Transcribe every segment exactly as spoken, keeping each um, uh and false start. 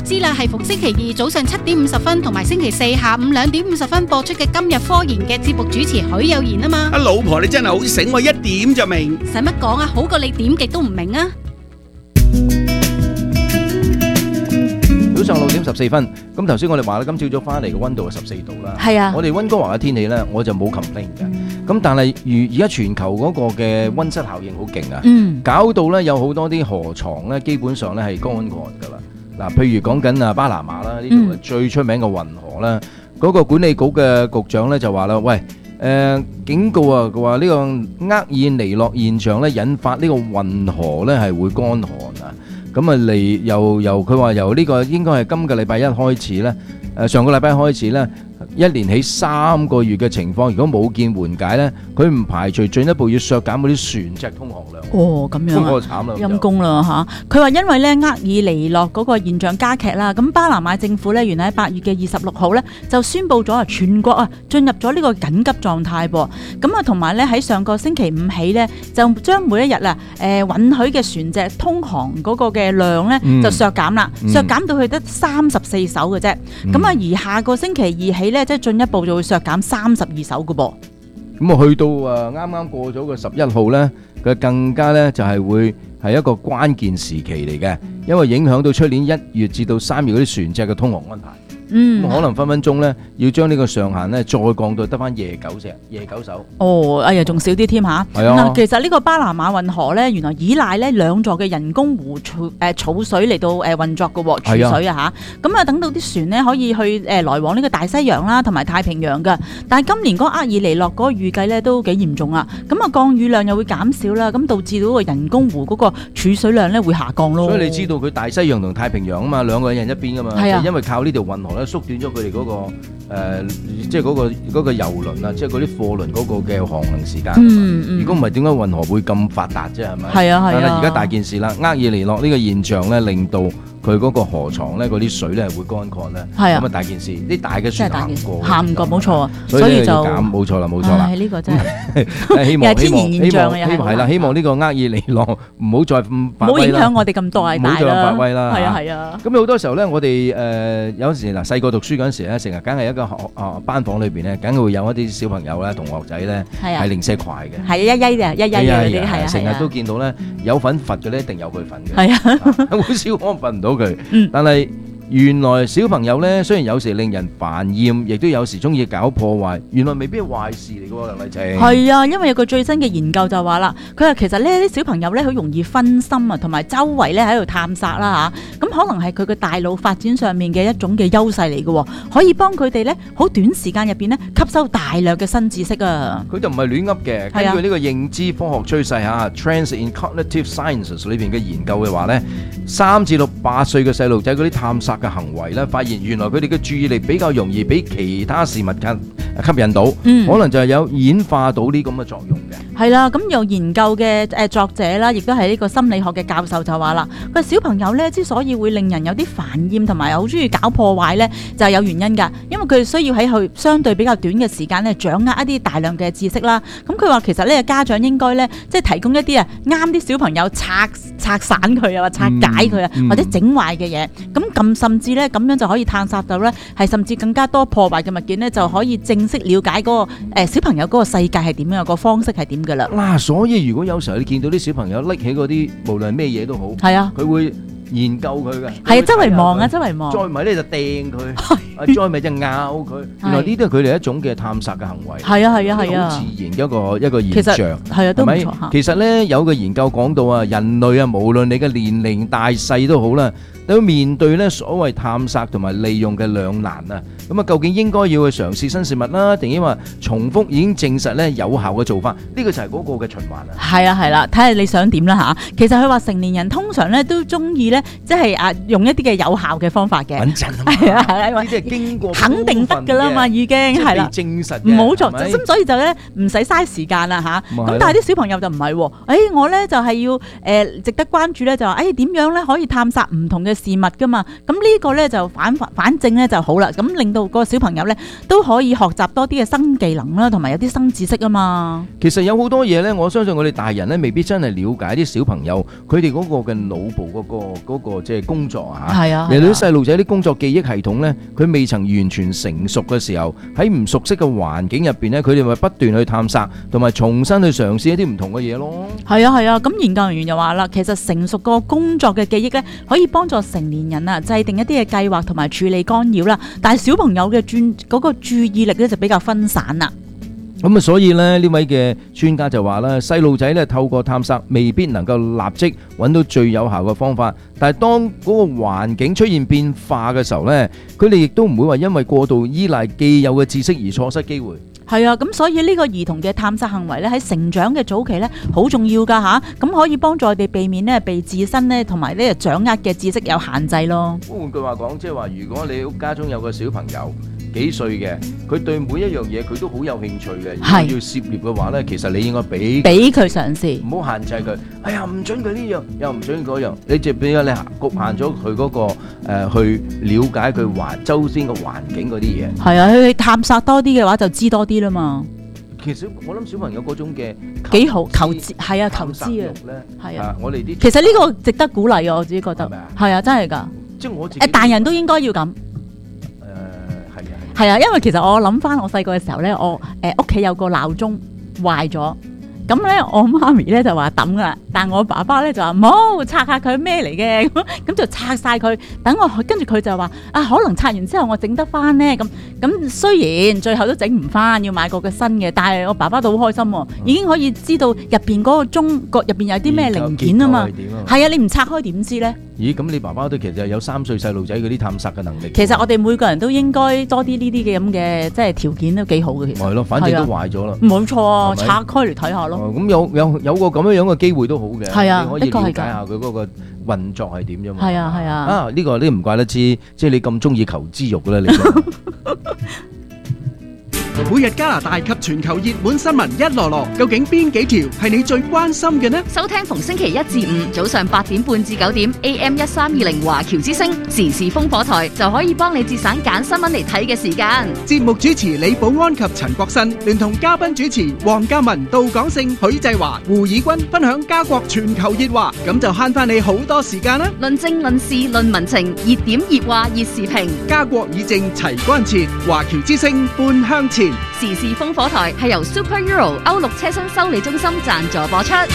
知啦，係逢星期二早上七點五十分同埋星期四下午兩點五十分播出嘅今日科研嘅節目主持許有賢啊嘛。 阿老婆你真係好醒，我一點就明。 使乜講啊？好過你點極都唔明啊！ 早上六點十四分，咁頭先我哋話咧，今朝早翻嚟嘅溫度係十四度啦。 係啊， 我哋溫哥華嘅天氣咧，我就冇 complain 嘅。咁但係如而家全球嗰個嘅溫室效應好勁啊， 嗯， 搞到咧有好多啲河床咧，基本上咧係乾旱㗎啦。嗱，譬如講緊啊巴拿馬啦，呢度係最出名嘅運河啦，嗰個管理局嘅局長咧就話啦，喂，誒警告啊，佢話呢個厄爾尼諾現象咧，引發呢個運河咧係會乾旱啊。咁啊嚟由由佢話由呢個應該係今個禮拜一開始咧，誒上個禮拜一開始咧，一連起三個月嘅情況，如果冇見緩解咧，佢唔排除進一步要削減嗰啲船隻通航量。 哦，咁樣啊， 咁慘啦， 陰公啦嚇！佢話因為咧厄爾尼諾嗰個現象加劇啦，咁巴拿馬政府咧原來喺八月嘅二十六號咧就宣布咗啊，全國啊進入咗呢個緊急狀態噃。咁啊同埋咧喺上個星期五起咧，就將每一日啊誒允許嘅船隻通航嗰個嘅量咧就削減啦， 嗯、 削減到去得三十四艘嘅啫。咁啊、嗯、而下個星期二起咧，即係進一步就會削減三十二艘嘅噃。 咁啊去到啊啱啱過咗個十一號咧，佢更加咧就係會係一個關鍵時期嚟嘅，因為影響到出年一月至到三月嗰啲船隻嘅通航安排。嗯，可能分分鐘咧要將呢個上限咧再降到得翻廿九隻、廿九艘。 哦，哎呀，仲少啲添嚇。 係啊。 嗱，其實呢個巴拿馬運河咧，原來依賴咧兩座嘅人工湖儲誒儲水嚟到誒運作嘅喎，儲水啊嚇。咁啊，等到啲船咧可以去誒來往呢個大西洋啦，同埋太平洋嘅。但係今年嗰個厄爾尼諾嗰個預計咧都幾嚴重啊。咁啊，降雨量又會減少啦，咁導致到個人工湖嗰個儲水量咧會下降咯。 所以你知道佢大西洋同太平洋啊嘛，兩個人一邊噶嘛， 係啊， 因為靠呢條運河咧縮短咗佢哋嗰個誒，即係嗰個嗰個郵輪啊，即係嗰啲貨輪嗰個嘅航行時間。嗯嗯。如果唔係，點解運河會咁發達啫？係咪？ 係啊係啊。 但係而家大件事啦，厄爾尼諾呢個現象咧，令到佢嗰個河床咧，嗰啲水咧係會乾涸咧。係啊。咁啊大件事，啲大嘅船行唔過。行唔過，冇錯啊。所以就減，冇錯啦，冇錯啦。 係呢個真係。 希望天然現象啊， 希望係啦，希望呢個厄爾尼諾唔好再咁發威啦。唔好影響我哋咁大大啦。唔好再發威啦。 係啊係啊。 咁好多時候咧，我哋誒有時嗱細個讀書嗰陣時咧，成日梗係一個學啊班房裏邊咧，梗係會有一啲小朋友咧、同學仔咧係零舍快嘅， 係一一嘅，一一嘅嗰啲係啊， 成日都見到咧有份罰嘅咧，一定有佢份嘅， 係啊， 好少可能罰唔到佢，但係。原來小朋友咧，雖然有時令人煩厭，亦都有時中意搞破壞，原來未必係壞事嚟嘅喎，梁麗靜。 係啊，因為有個最新嘅研究就話啦，佢話其實呢啲小朋友咧好容易分心啊，同埋周圍咧喺度探索啦嚇，咁可能係佢嘅大腦發展上面嘅一種嘅優勢嚟嘅，可以幫佢哋咧好短時間入邊咧吸收大量嘅新知識啊。 佢就唔係亂噏嘅，根據呢個認知科學趨勢嚇 Trends in Cognitive Sciences 裏邊嘅研究嘅話咧，三至到八歲嘅細路仔嗰啲探索嘅行為咧，發現原來佢哋嘅注意力比較容易俾其他事物吸吸引到，嗯、可能就係有演化到呢咁嘅作用嘅。 係啦，咁有研究嘅誒作者啦，亦都係呢個心理學嘅教授就話啦，佢小朋友咧之所以會令人有啲煩厭同埋好中意搞破壞咧，就係有原因㗎，因為佢哋需要喺佢相對比較短嘅時間咧，掌握一啲大量嘅知識啦。咁佢話其實呢，家長應該咧，即係提供一啲啊啱啲小朋友拆拆散佢啊，或拆解佢啊，嗯、或者整壞嘅嘢。咁咁甚至咧，咁樣就可以探索到咧，係甚至更加多破壞嘅物件咧，就可以正式了解嗰個誒小朋友嗰個世界係點樣，個方式係點㗎啦。 嗱，所以如果有時候你見到啲小朋友拎起嗰啲，無論咩嘢都好， 係啊， 佢會研究佢嘅， 係啊，周圍望啊，周圍望， 再唔係咧就掟佢，再咪就咬佢。原來呢啲係佢哋一種嘅探索嘅行為。係啊，係啊，係啊，好自然嘅一個一個現象。係啊，都唔錯嚇。其實咧有個研究講到啊，人類啊，無論你嘅年齡大細都好啦，都面對咧所謂探索同埋利用嘅兩難啊。咁啊，究竟應該要去嘗試新事物啦，定抑或重複已經證實咧有效嘅做法？呢個就係嗰個嘅循環啊。係啊，係啦，睇下你想點啦嚇。其實佢話成年人通常咧都中意咧，即係啊用一啲嘅有效嘅方法嘅。穩陣啊嘛。係啊，係啊，呢啲係經過肯定得㗎啦嘛，已經係啦。證實嘅。冇錯，咁所以就咧唔使嘥時間啦嚇。咁但係啲小朋友就唔係喎。誒，我咧就係要誒值得關注咧，就話誒點樣咧可以探索唔同嘅嘅事物噶嘛。咁呢個咧就反反正咧就好啦，咁令到個小朋友咧都可以學習多啲嘅新技能啦，同埋有啲新知識啊嘛。 其實有好多嘢咧，我相信我哋大人咧未必真係了解啲小朋友佢哋嗰個嘅腦部嗰、嗰個、嗰個即係工作啊。 係啊， 你啲細路仔啲工作記憶系統咧，佢未曾完全成熟嘅時候，喺唔熟悉嘅環境入邊咧，佢哋咪不斷去探索，同埋重新去嘗試一啲唔同嘅嘢咯。 係啊係啊，咁研究人員又話啦，其實成熟個工作嘅記憶咧，可以幫助成年人啊制定一啲嘅計劃同埋處理干擾啦。但係小朋友嘅專嗰個注意力咧就比較分散啦。 咁啊，所以咧呢位嘅專家就話啦，細路仔咧透過探索未必能夠立即揾到最有效嘅方法，但係當嗰個環境出現變化嘅時候咧，佢哋亦都唔會話因為過度依賴既有嘅知識而錯失機會。 係啊，咁所以呢個兒童嘅探索行為咧喺成長嘅早期咧好重要噶吓，咁可以幫助我哋避免咧被自身咧同埋呢掌握嘅知識有限制咯。 換句話講，即係話如果你屋家中有個小朋友幾歲嘅，佢對每一樣嘢佢都好有興趣嘅，如果要涉獵嘅話咧，其實你應該俾俾佢嘗試， 唔好限制佢。哎呀，唔准佢呢樣，又唔准嗰樣，你就俾咗你局限咗佢嗰個誒、呃、去了解佢環周邊嘅環境嗰啲嘢。 係啊，佢探索多啲嘅話就知多啲啦嘛。 其實我諗小朋友嗰種嘅幾好求知，係啊求知啊，係啊， 我哋啲其實呢個值得鼓勵啊，我自己覺得係啊，真係㗎。 即係我自己誒大人都應該要咁。係啊，因為其實我諗翻我細個嘅時候咧，我誒屋企有個鬧鐘壞咗，咁咧我媽咪咧就話抌噶啦，但我爸爸咧就話冇拆下佢咩嚟嘅，咁咁就拆晒佢，等我跟住佢就話啊，可能拆完之後我整得翻咧，咁咁雖然最後都整唔翻，要買個嘅新嘅，但係我爸爸都好開心，已經可以知道入邊嗰個鐘個入邊有啲咩零件啊嘛，係啊，你唔拆開點知咧？ 咦，咁你爸爸都其實有三歲細路仔嗰啲探索嘅能力。 其實我哋每個人都應該多啲呢啲嘅咁嘅，即係條件都幾好嘅。其實係咯， 反正都壞咗啦。 冇錯啊，拆開嚟睇下咯。 咁有有有個咁樣樣嘅機會都好嘅。 係啊， 你可以了解下佢嗰個運作係點啫嘛。 係啊係啊。 啊，呢個你唔怪得知，即係你咁中意求知欲啦，你。 每日加拿大及全球熱門新聞一籮籮，究竟邊幾條係你最關心嘅呢？ 收聽逢星期一至五早上八點半至九點 A M 一三二零華僑之聲時事風火台，就可以幫你節省揀新聞嚟睇嘅時間。 節目主持李寶安及陳國新，聯同嘉賓主持黃嘉文、杜廣勝、許濟華、胡以軍分享加國全球熱話，咁就慳翻你好多時間啦！ 論政論事論民情，熱點熱話熱時評， 加國議政齊關切，華僑之聲半向前。 時事風火台係由 Super Euro 歐陸車身修理中心贊助播出，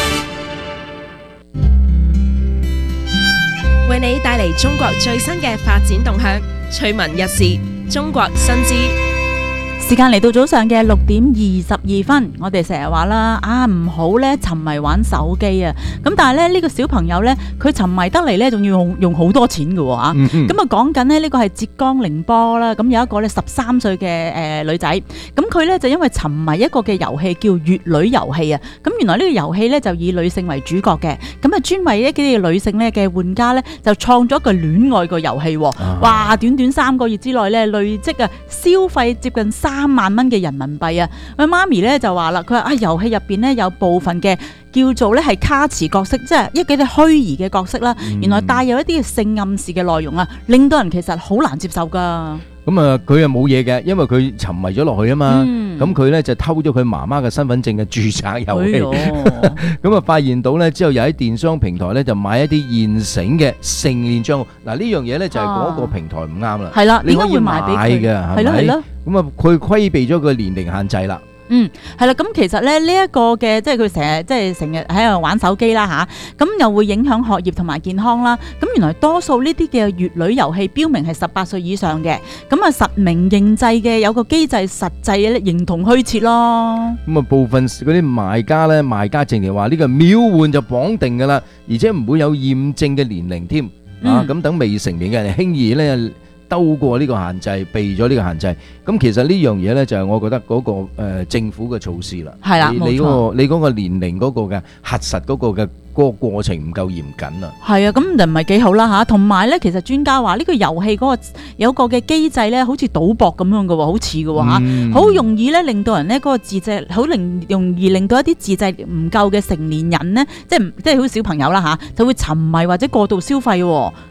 為你帶嚟中國最新嘅發展動向，趣聞日事，中國新知。 時間嚟到早上嘅六點二十二分，我哋成日話啦，啊唔好咧沉迷玩手機啊，咁但係咧呢個小朋友咧，佢沉迷得嚟咧，仲要用用好多錢嘅喎嚇，咁啊講緊咧呢個係浙江寧波啦，咁有一個咧十三歲嘅誒女仔，咁佢咧就因為沉迷一個嘅遊戲叫乙女遊戲啊，咁原來呢個遊戲咧就以女性為主角嘅，咁啊專為一啲女性咧嘅玩家咧就創咗一個戀愛個遊戲，哇短短三個月之內咧累積啊消費接近三三萬蚊嘅人民幣啊！佢媽咪咧就話啦，佢話啊遊戲入邊咧有部分嘅叫做咧係卡池角色，即係一啲虛擬嘅角色啦。嗯、原來帶有一啲嘅性暗示嘅內容啊，令到人其實好難接受噶。 咁啊，佢又冇嘢嘅，因為佢沉迷咗落去啊嘛。咁佢咧就偷咗佢媽媽嘅身份證嘅註冊遊戲。咁啊，發現到咧之後，又喺電商平台咧就買一啲現成嘅成年賬號。嗱呢樣嘢咧就係嗰個平台唔啱啦。係啦，你可以買嘅，係咯係咯。咁啊，佢規避咗個年齡限制啦。 嗯，係啦，咁其實咧呢一個嘅，即係佢成日即係成日喺度玩手機啦吓，咁又會影響學業同埋健康啦。咁原來多數呢啲嘅乙女遊戲標明係十八歲以上嘅，咁啊實名認證嘅有個機制，實際咧形同虛設咯。咁啊部分嗰啲賣家咧，賣家淨係話呢個秒換就綁定噶啦，而且唔會有驗證嘅年齡添啊，咁等未成年嘅人輕易咧兜過呢個限制，避咗呢個限制。咁其實呢樣嘢咧，就係我覺得嗰個誒政府嘅措施啦。 係啦，冇錯。 你嗰個你嗰個年齡嗰個嘅核實嗰個嘅嗰個過程唔夠嚴謹啊。 係啊，咁就唔係幾好啦嚇。同埋咧，其實專家話呢個遊戲嗰個有個嘅機制咧，好似賭博咁樣嘅喎，好似嘅喎嚇，好容易咧令到人咧嗰個自制，好令容易令到一啲自制唔夠嘅成年人咧，即係即係好似小朋友啦嚇，就會沉迷或者過度消費喎。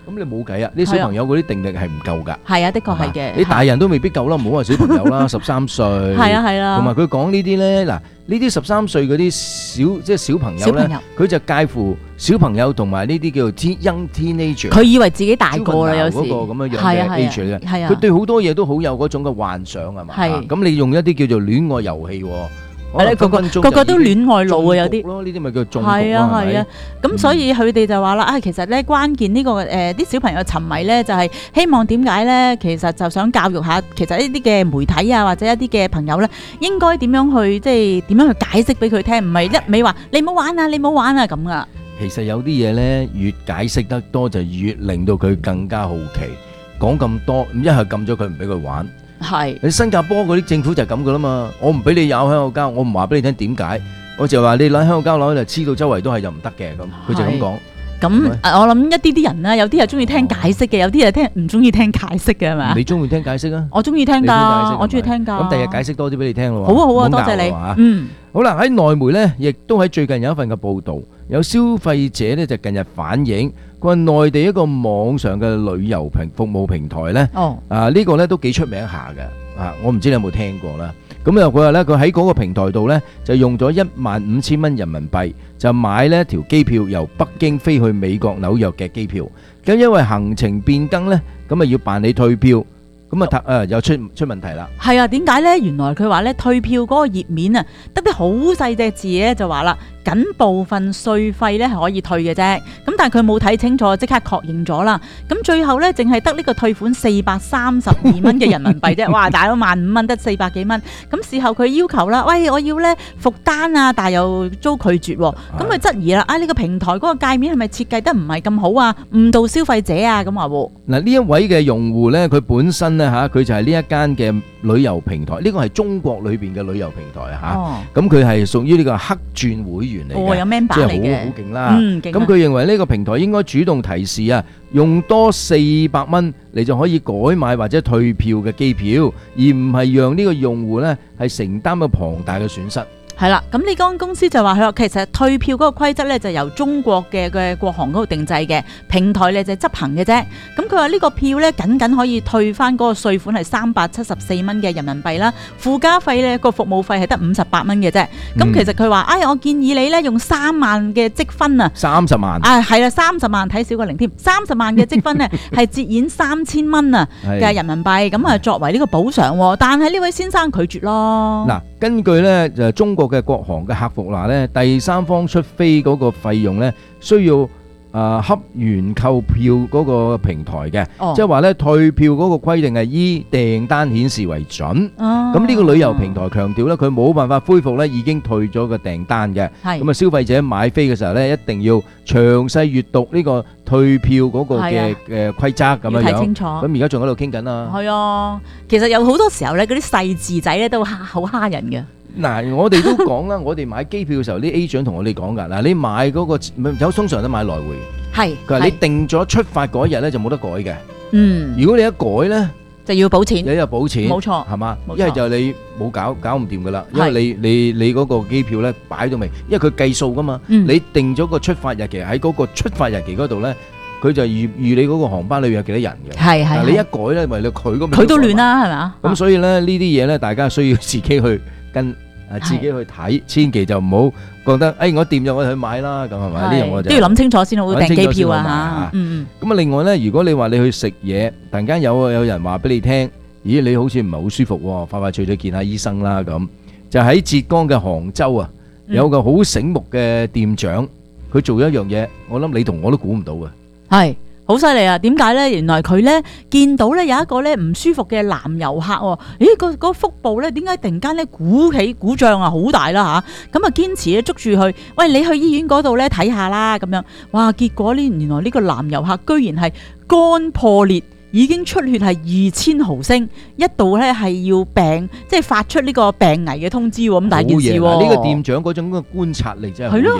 咁你冇計啊！啲小朋友嗰啲定力係唔夠㗎。 係啊，的確係嘅。 你大人都未必夠啦，唔好話小朋友啦，十三歲。 係啊係啦。 同埋佢講呢啲咧，嗱呢啲十三歲嗰啲小即係小朋友咧，佢就介乎小朋友同埋呢啲叫做 young teenager。佢以為自己大個啦，有時嗰個咁樣樣嘅 age 嚟嘅。係啊。佢對好多嘢都好有嗰種嘅幻想係嘛？係。咁你用一啲叫做戀愛遊戲。 係咧，個個個個都戀愛腦啊，有啲咯，呢啲咪叫中毒咯， 係啊係啊，咁所以佢哋就話啦，啊其實咧關鍵呢個誒啲小朋友沉迷咧，就係希望點解咧？其實就想教育下，其實呢啲嘅媒體啊，或者一啲嘅朋友咧，應該點樣去即係點樣去解釋俾佢聽，唔係一味話你唔好玩啊，你唔好玩啊咁噶。 其實有啲嘢咧，越解釋得多，就越令到佢更加好奇。講咁多，咁一係撳咗佢，唔俾佢玩。係，你新加坡嗰啲政府就係咁噶啦嘛，我唔俾你咬香口膠，我唔話俾你聽點解，我就話你攞香口膠攞嚟黐到周圍都係就唔得嘅咁，佢就咁講。咁我諗一啲啲人啦，有啲係中意聽解釋嘅，有啲係聽唔中意聽解釋嘅係嘛？ 你中意聽解釋啊？ 我中意聽㗎，我中意聽㗎。 咁第日解釋多啲俾你聽咯。 好啊好啊，多謝你。嗯， 好啦，喺內媒咧，亦都喺最近有一份嘅報導，有消費者咧就近日反映。佢話內地一個網上嘅旅遊平服務平台咧，哦、啊、這個、呢個咧都幾出名下嘅，啊我唔知你有冇聽過啦。咁又佢話咧，佢喺嗰個平台度咧就用咗一萬五千蚊人民幣就買呢條機票由北京飛去美國紐約嘅機票。咁因為行程變更咧，咁啊要辦理退票，咁啊誒又出出問題啦。 係啊，點解咧？原來佢話咧退票嗰個頁面啊，得啲好細隻字咧就話啦。僅部分稅費咧係可以退嘅啫，咁但係佢冇睇清楚，即刻確認咗啦。咁最後咧，淨係得呢個退款四百三十二蚊嘅人民幣啫。哇，大咗萬五蚊，得四百幾蚊。咁事後佢要求啦，喂，我要咧復單啊，但係又遭拒絕。咁佢質疑啦，啊呢個平台嗰個界面係咪設計得唔係咁好啊？誤導消費者啊？咁話喎。 嗱，呢一位嘅用戶咧，佢本身咧嚇，佢就係呢一間嘅旅遊平台，呢個係中國裏邊嘅旅遊平台嚇。咁佢係屬於呢個黑鑽會員。 哦，有 member 嚟嘅， 即係好好勁啦。咁佢認為呢個平台應該主動提示啊，用多四百蚊你就可以改買或者退票嘅機票，而唔係讓呢個用戶呢係承擔個龐大嘅損失。 係啦，咁呢間公司就話佢話其實退票嗰個規則咧就由中國嘅嘅國航嗰度定制嘅，平台咧就執行嘅啫。咁佢話呢個票咧僅僅可以退翻嗰個稅款係三百七十四蚊嘅人民幣啦，附加費咧個服務費係得五十八蚊嘅啫。咁、嗯、其實佢話，哎，我建議你咧用三萬嘅積分啊， 三十萬啊，係啦，三十萬睇少個零添，三十萬嘅積分咧係折現三千蚊啊嘅人民幣，咁啊作為呢個補償。但係呢位先生拒絕咯。 嗱，根據咧就中國嘅國航嘅客服話咧，第三方出飛嗰個費用咧，需要啊洽原購票嗰個平台嘅，即係話咧退票嗰個規定係依訂單顯示為準。咁呢個旅遊平台強調咧，佢冇辦法恢復咧已經退咗個訂單嘅。咁啊，消費者買飛嘅時候咧，一定要詳細閱讀呢個退票嗰個嘅嘅規則咁樣樣。 睇清楚。咁而家仲喺度傾緊啊。 係啊，其實有好多時候咧，嗰啲細字仔咧都蝦好蝦人嘅。 嗱，我哋都講啦，我哋買機票嘅時候，啲 agent 同我哋講㗎。嗱，你買嗰個有通常都買來回，係佢話你定咗出發嗰一日咧就冇得改嘅。嗯，如果你一改咧就要補錢， 你又補錢， 冇錯， 係嘛？一係就你冇搞搞唔掂㗎啦，因為你你你嗰個機票咧擺到未，因為佢計數㗎嘛。你定咗個出發日期喺嗰個出發日期嗰度咧，佢就預預你嗰個航班裏邊有幾多人嘅。係係，你一改咧，咪你佢嗰邊佢都亂啦，係嘛？ 咁所以咧呢啲嘢咧，大家需要自己去跟。啊！自己去睇，千祈就唔好覺得，誒我掂咗我去買啦，咁係咪？呢樣我就都要諗清楚先好訂機票啊嚇。嗯嗯。咁啊，另外咧，如果你話你去食嘢，突然間有有人話俾你聽，咦你好似唔係好舒服喎，快快脆脆見下醫生啦咁。就喺浙江嘅杭州啊，有個好醒目嘅店長，佢做咗一樣嘢，我諗你同我都估唔到嘅。 係。好犀利啊！點解咧？原來佢咧見到咧有一個咧唔舒服嘅男遊客喎，咦個個腹部咧點解突然間咧鼓起鼓脹啊，好大啦嚇！咁啊堅持咧捉住佢，喂你去醫院嗰度咧睇下啦咁樣。哇！結果呢原來呢個男遊客居然係肝破裂，已經出血係二千毫升，一度咧係要病，即係發出呢個病危嘅通知喎。咁大件事喎！ 呢個店長嗰種嘅觀察力真係好嘢。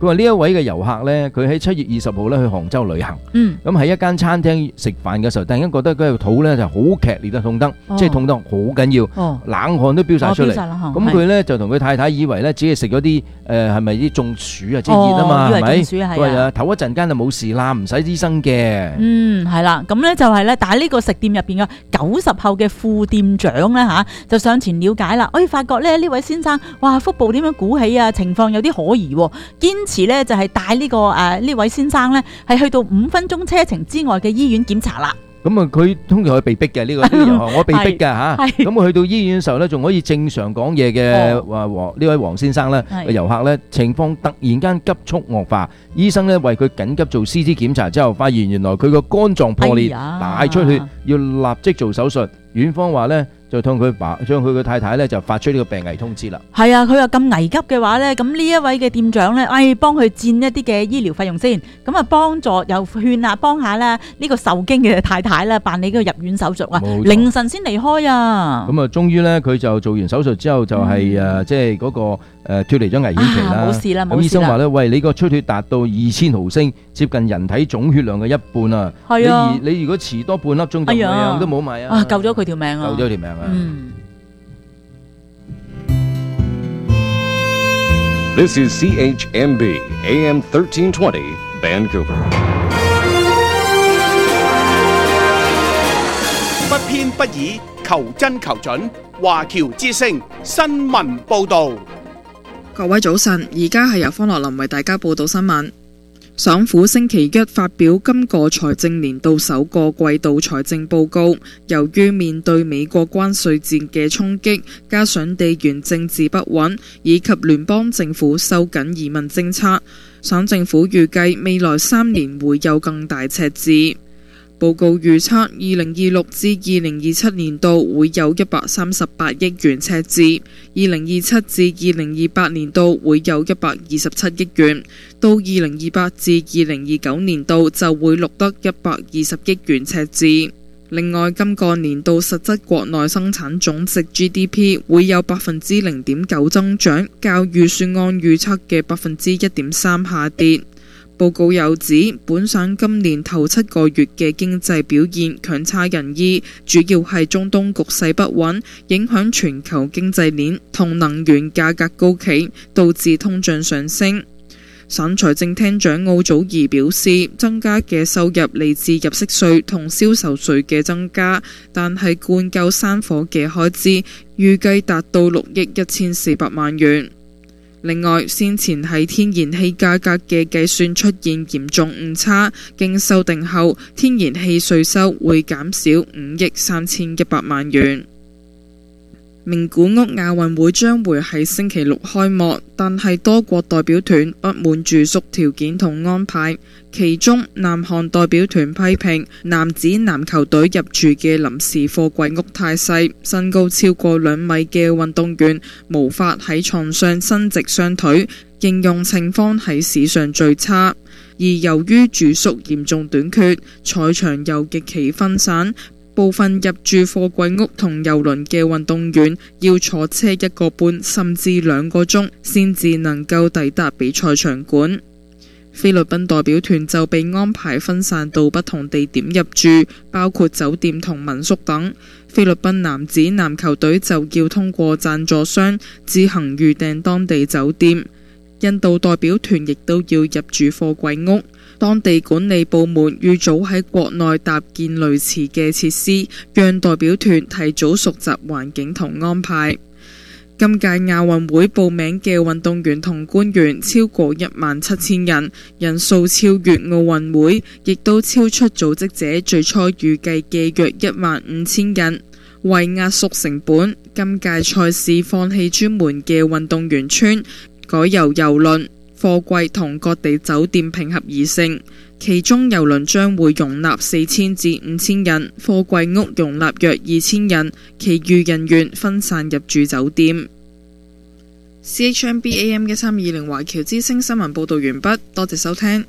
佢話呢一位嘅遊客咧，佢喺七月二十號咧去杭州旅行， 嗯， 咁喺一間餐廳食飯嘅時候，突然間覺得佢個肚咧就好劇烈嘅痛得，即係痛得好緊要，冷汗都飆晒出嚟。咁佢咧就同佢太太以為咧只係食咗啲誒係咪啲中暑啊，即係熱啊嘛，係咪？佢話啊唞一陣間就冇事啦，唔使醫生嘅。 嗯，係啦，咁咧就係咧，但係呢個食店入邊嘅九十後嘅副店長咧嚇，就上前了解啦，哎，發覺咧呢位先生，哇，腹部點樣鼓起啊，情況有啲可疑喎，堅持咧就係帶呢個誒呢位先生咧係去到五分鐘車程之外嘅醫院檢查啦。 咁啊，佢通常係被逼嘅呢個呢個遊客，我被逼㗎嚇。咁佢去到醫院嘅時候咧，仲可以正常講嘢嘅話，黃呢位黃先生咧個遊客咧情況突然間急速惡化，醫生咧為佢緊急做 C T 檢查之後，發現原來佢個肝臟破裂，大出血，要立即做手術。院方話咧，就向佢爸，向佢嘅太太咧就發出呢個病危通知啦。係啊，佢話咁危急嘅話咧，咁呢一位嘅店長咧，哎，幫佢佔一啲嘅醫療費用先，咁啊幫助又勸啊幫下啦呢個受驚嘅太太啦辦理呢個入院手術啊，凌晨先離開啊。咁啊，終於咧佢就做完手術之後就係誒即係嗰個誒脫離咗危險期啦。冇事啦，冇事啦。咁醫生話咧，喂，你個出血達到二千毫升，接近人體總血量嘅一半啊。係啊。你你如果遲多半粒鐘就咩樣都冇埋啊。啊，救咗佢條命啊！救咗條命啊！嗯。 This is C H M B A M thirteen twenty Vancouver。 不偏不倚，求真求準。華僑之聲新聞報導。 各位早晨，而家係由方樂林為大家報道新聞。省府星期一發表今個財政年度首個季度財政報告，由於面對美國關稅戰嘅衝擊，加上地緣政治不穩，以及聯邦政府收緊移民政策，省政府預計未來三年會有更大赤字。報告預測，二零二六至二零二七年度會有一百三十八億元赤字，二零二七至二零二八年度會有一百二十七億元，到二零二八至二零二九年度就會錄得一百二十億元赤字。另外，今個年度實質國內生產總值 G D P 會有百分之零點九增長，較預算案預測嘅百分之一點三下跌。報告又指，本省今年頭七個月嘅經濟表現強差人意，主要係中東局勢不穩，影響全球經濟鏈同能源價格高企，導致通脹上升。省財政廳長奧祖兒表示，增加嘅收入嚟自入息稅同銷售稅嘅增加，但係灌救山火嘅開支預計達到六億一千四百萬元。另外，先前喺天然氣價格嘅計算出現嚴重誤差，經修訂後，天然氣稅收會減少五億三千一百萬元。名古屋亞運會將會喺星期六開幕，但係多國代表團不滿住宿條件同安排，其中南韓代表團批評男子籃球隊入住嘅臨時貨櫃屋太細，身高超過兩米嘅運動員無法喺床上伸直雙腿，形容情況係史上最差。而由於住宿嚴重短缺，賽場又極其分散，部分入住貨櫃屋同郵輪嘅運動員要坐車一個半甚至兩個鐘先至能夠抵達比賽場館。菲律賓代表團就被安排分散到不同地點入住，包括酒店同民宿等。菲律賓男子籃球隊就要通過贊助商自行預訂當地酒店。印度代表團亦都要入住貨櫃屋。當地管理部門預早喺國內搭建類似嘅設施，讓代表團提早熟習環境同安排。今屆亞運會報名嘅運動員同官員超過一萬七千人，人數超越奧運會，亦都超出組織者最初預計嘅約一萬五千人。為壓縮成本，今屆賽事放棄專門嘅運動員村，改由郵輪、貨櫃同各地酒店拼合而成，其中郵輪將會容納四千至五千人，貨櫃屋容納約二千人，其餘人員分散入住酒店。C H M B A M 一三二零華僑之聲新聞報道完畢，多謝收聽。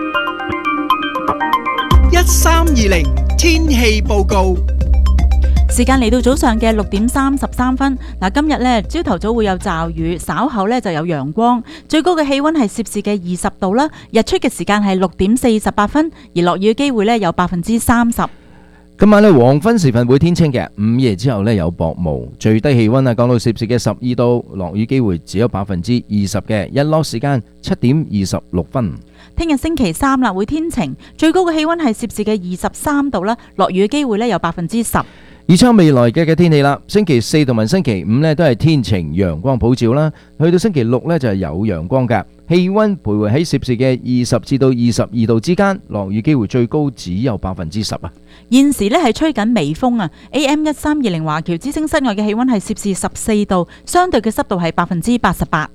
一三二零天氣報告。 時間嚟到早上嘅六點三十三分。嗱，今日呢，朝頭早會有驟雨，稍後呢就有陽光，最高嘅氣溫係攝氏嘅二十度啦。日出嘅時間係六點四十八分，而落雨嘅機會呢有百分之三十。 今晚呢，黃昏時分會天清嘅，午夜之後呢有薄霧，最低氣溫啊降到攝氏嘅十二度，落雨機會只有百分之二十嘅。日落時間七點二十六分。 聽日星期三啦，會天晴，最高嘅氣溫係攝氏嘅二十三度啦，落雨嘅機會呢有百分之十。 預測未來嘅嘅天氣啦，星期四同埋星期五呢都係天晴，陽光普照啦。去到星期六呢就係有陽光㗎，氣溫徘徊喺攝氏嘅二十至到二十二度之間，落雨機會最高只有百分之十啊。 現時呢係吹緊微風啊 ，A M 一三二零華僑之聲室外嘅氣溫係攝氏十四度，相對嘅濕度係百分之八十八。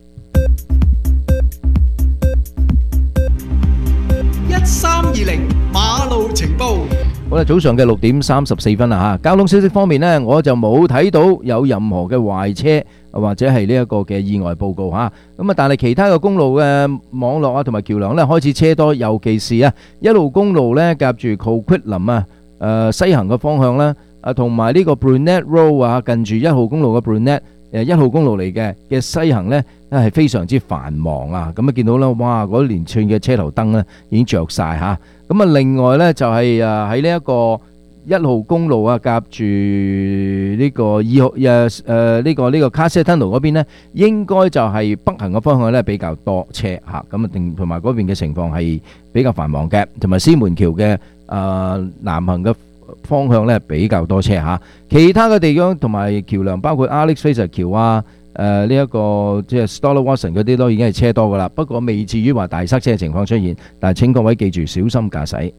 一三二零馬路情報。 好啦，早上嘅六點三十四分啦吓，交通消息方面呢，我就冇睇到有任何嘅壞車或者係呢一個嘅意外報告吓。咁啊，但係其他嘅公路嘅網絡啊同埋橋樑呢開始車多，尤其是啊一路公路呢夾住 Coquitlam 啊誒西行嘅方向啦，啊同埋呢個 Brunette Road 啊近住一號公路嘅 Brunette 誒一號公路嚟嘅嘅西行呢係非常之繁忙啊！咁啊見到啦，哇嗰連串嘅車頭燈呢已經着晒吓。咁啊，另外呢，就係誒喺呢一個一號公路啊，夾住呢個二號誒誒呢個呢個 Castle Tunnel 嗰邊呢，應該就係北行嘅方向呢比較多車嚇，咁啊定同埋嗰邊嘅情況係比較繁忙嘅，同埋獅門橋嘅誒南行嘅方向呢比較多車嚇。其他嘅地方同埋橋梁，包括 Alex Fraser 橋啊。誒呢一個即係 Stoller Watson 嗰啲都已經係車多噶啦，不過未至於話大塞車嘅情況出現，但係請各位記住小心駕駛。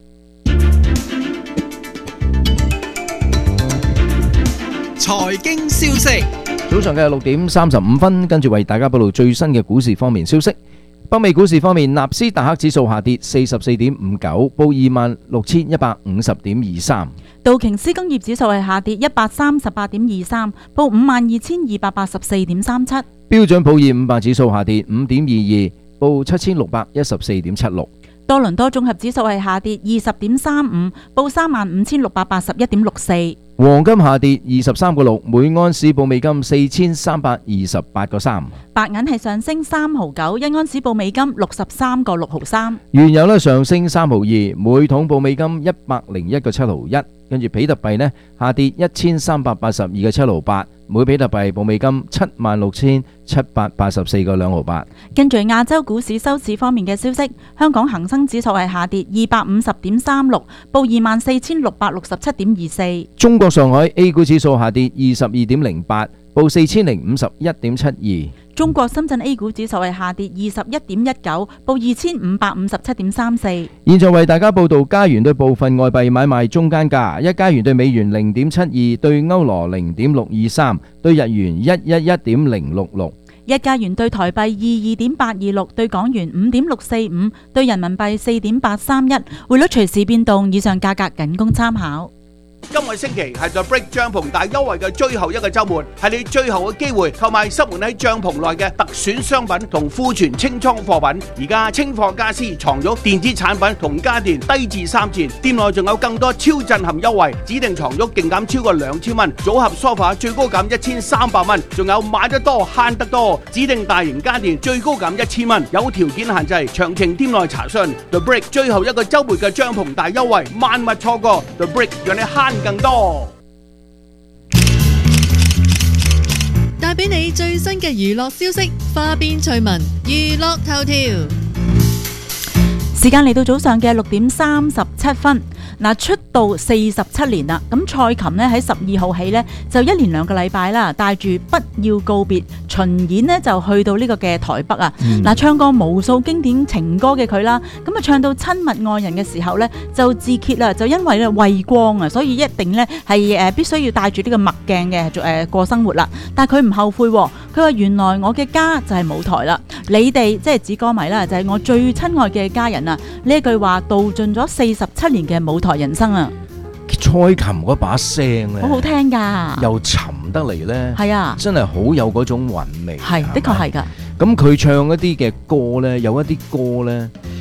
財經消息， 早上嘅六點三十五分，跟住為大家報道最新嘅股市方面消息。北美股市方面，納斯達克指數下跌四十四點五九，報二萬六千一百五十點二三。 道瓊斯工業指數係下跌一百三十八點二三，報五萬二千二百八十四點三七。 標準普爾五百指數下跌五點二二，報七千六百一十四點七六。 多倫多綜合指數係下跌二十點三五，報三萬五千六百八十一點六四。 黃金下跌二十三個六，每安士報美金四千三百二十八個三。 白銀係上升三毫九，一安士報美金六十三個六毫三。 原油呢上升三毫二，每桶報美金一百零一個七毫一。跟住比特幣呢下跌一千三百八十二個七毫八，每比特幣報美金七萬六千七百八十四個兩毫八。 跟住亞洲股市收市方面嘅消息，香港恒生指數係下跌二百五十點三六，報二萬四千六百六十七點二四。 中國上海 A 股指數下跌二十二點零八，報四千零五十一點七二。 中國深圳 A 股指數係下跌二十一點一九，報二千五百五十七點三四。 現在為大家報道加元對部分外幣買賣中間價：一加元對美元零點七二，對歐羅零點六二三，對日元一一一點零六六。 一加元對台幣二二點八二六，對港元五點六四五，對人民幣四點八三一。匯率隨時變動，以上價格僅供參考。 今個星期係 The Brick 帳篷大優惠嘅最後一個週末，係你最後嘅機會購買塞滿喺帳篷內嘅特選商品同庫存清倉貨品。而家清貨家私、床褥、電子產品同家電低至三折，店內仲有更多超震撼優惠，指定床褥勁減超過兩千蚊，組合梳化最高減一千三百蚊，仲有買得多慳得多，指定大型家電最高減一千蚊，有條件限制，詳情店內查詢。The Brick 最後一個週末嘅帳篷大優惠，萬勿錯過。The Brick 讓你慳更多， 帶俾你最新嘅娛樂消息，花邊趣聞，娛樂頭條。 時間嚟到早上嘅六點三十七分。嗱，出道四十七年啦，咁蔡琴呢喺十二號起呢，就一連兩個禮拜啦，帶住不要告別巡演呢，就去到呢個嘅台北啊。嗱、嗯，唱過無數經典情歌嘅佢啦，咁啊唱到親密愛人嘅時候呢，就自揭啦，就因為咧畏光啊，所以一定呢係誒必須要帶住呢個墨鏡嘅誒過生活啦。但係佢唔後悔，佢話原來我嘅家就係舞台啦，你哋即係指歌迷啦，就係、是、我最親愛嘅家人啊。呢一句話道盡咗四十七年嘅舞台人生啊！ 蔡琴嗰把聲咧， 好好聽噶， 又沉得嚟咧， 係啊， 真係好有嗰種韻味。 係，的確係噶。 咁佢唱一啲嘅歌咧，有一啲歌咧，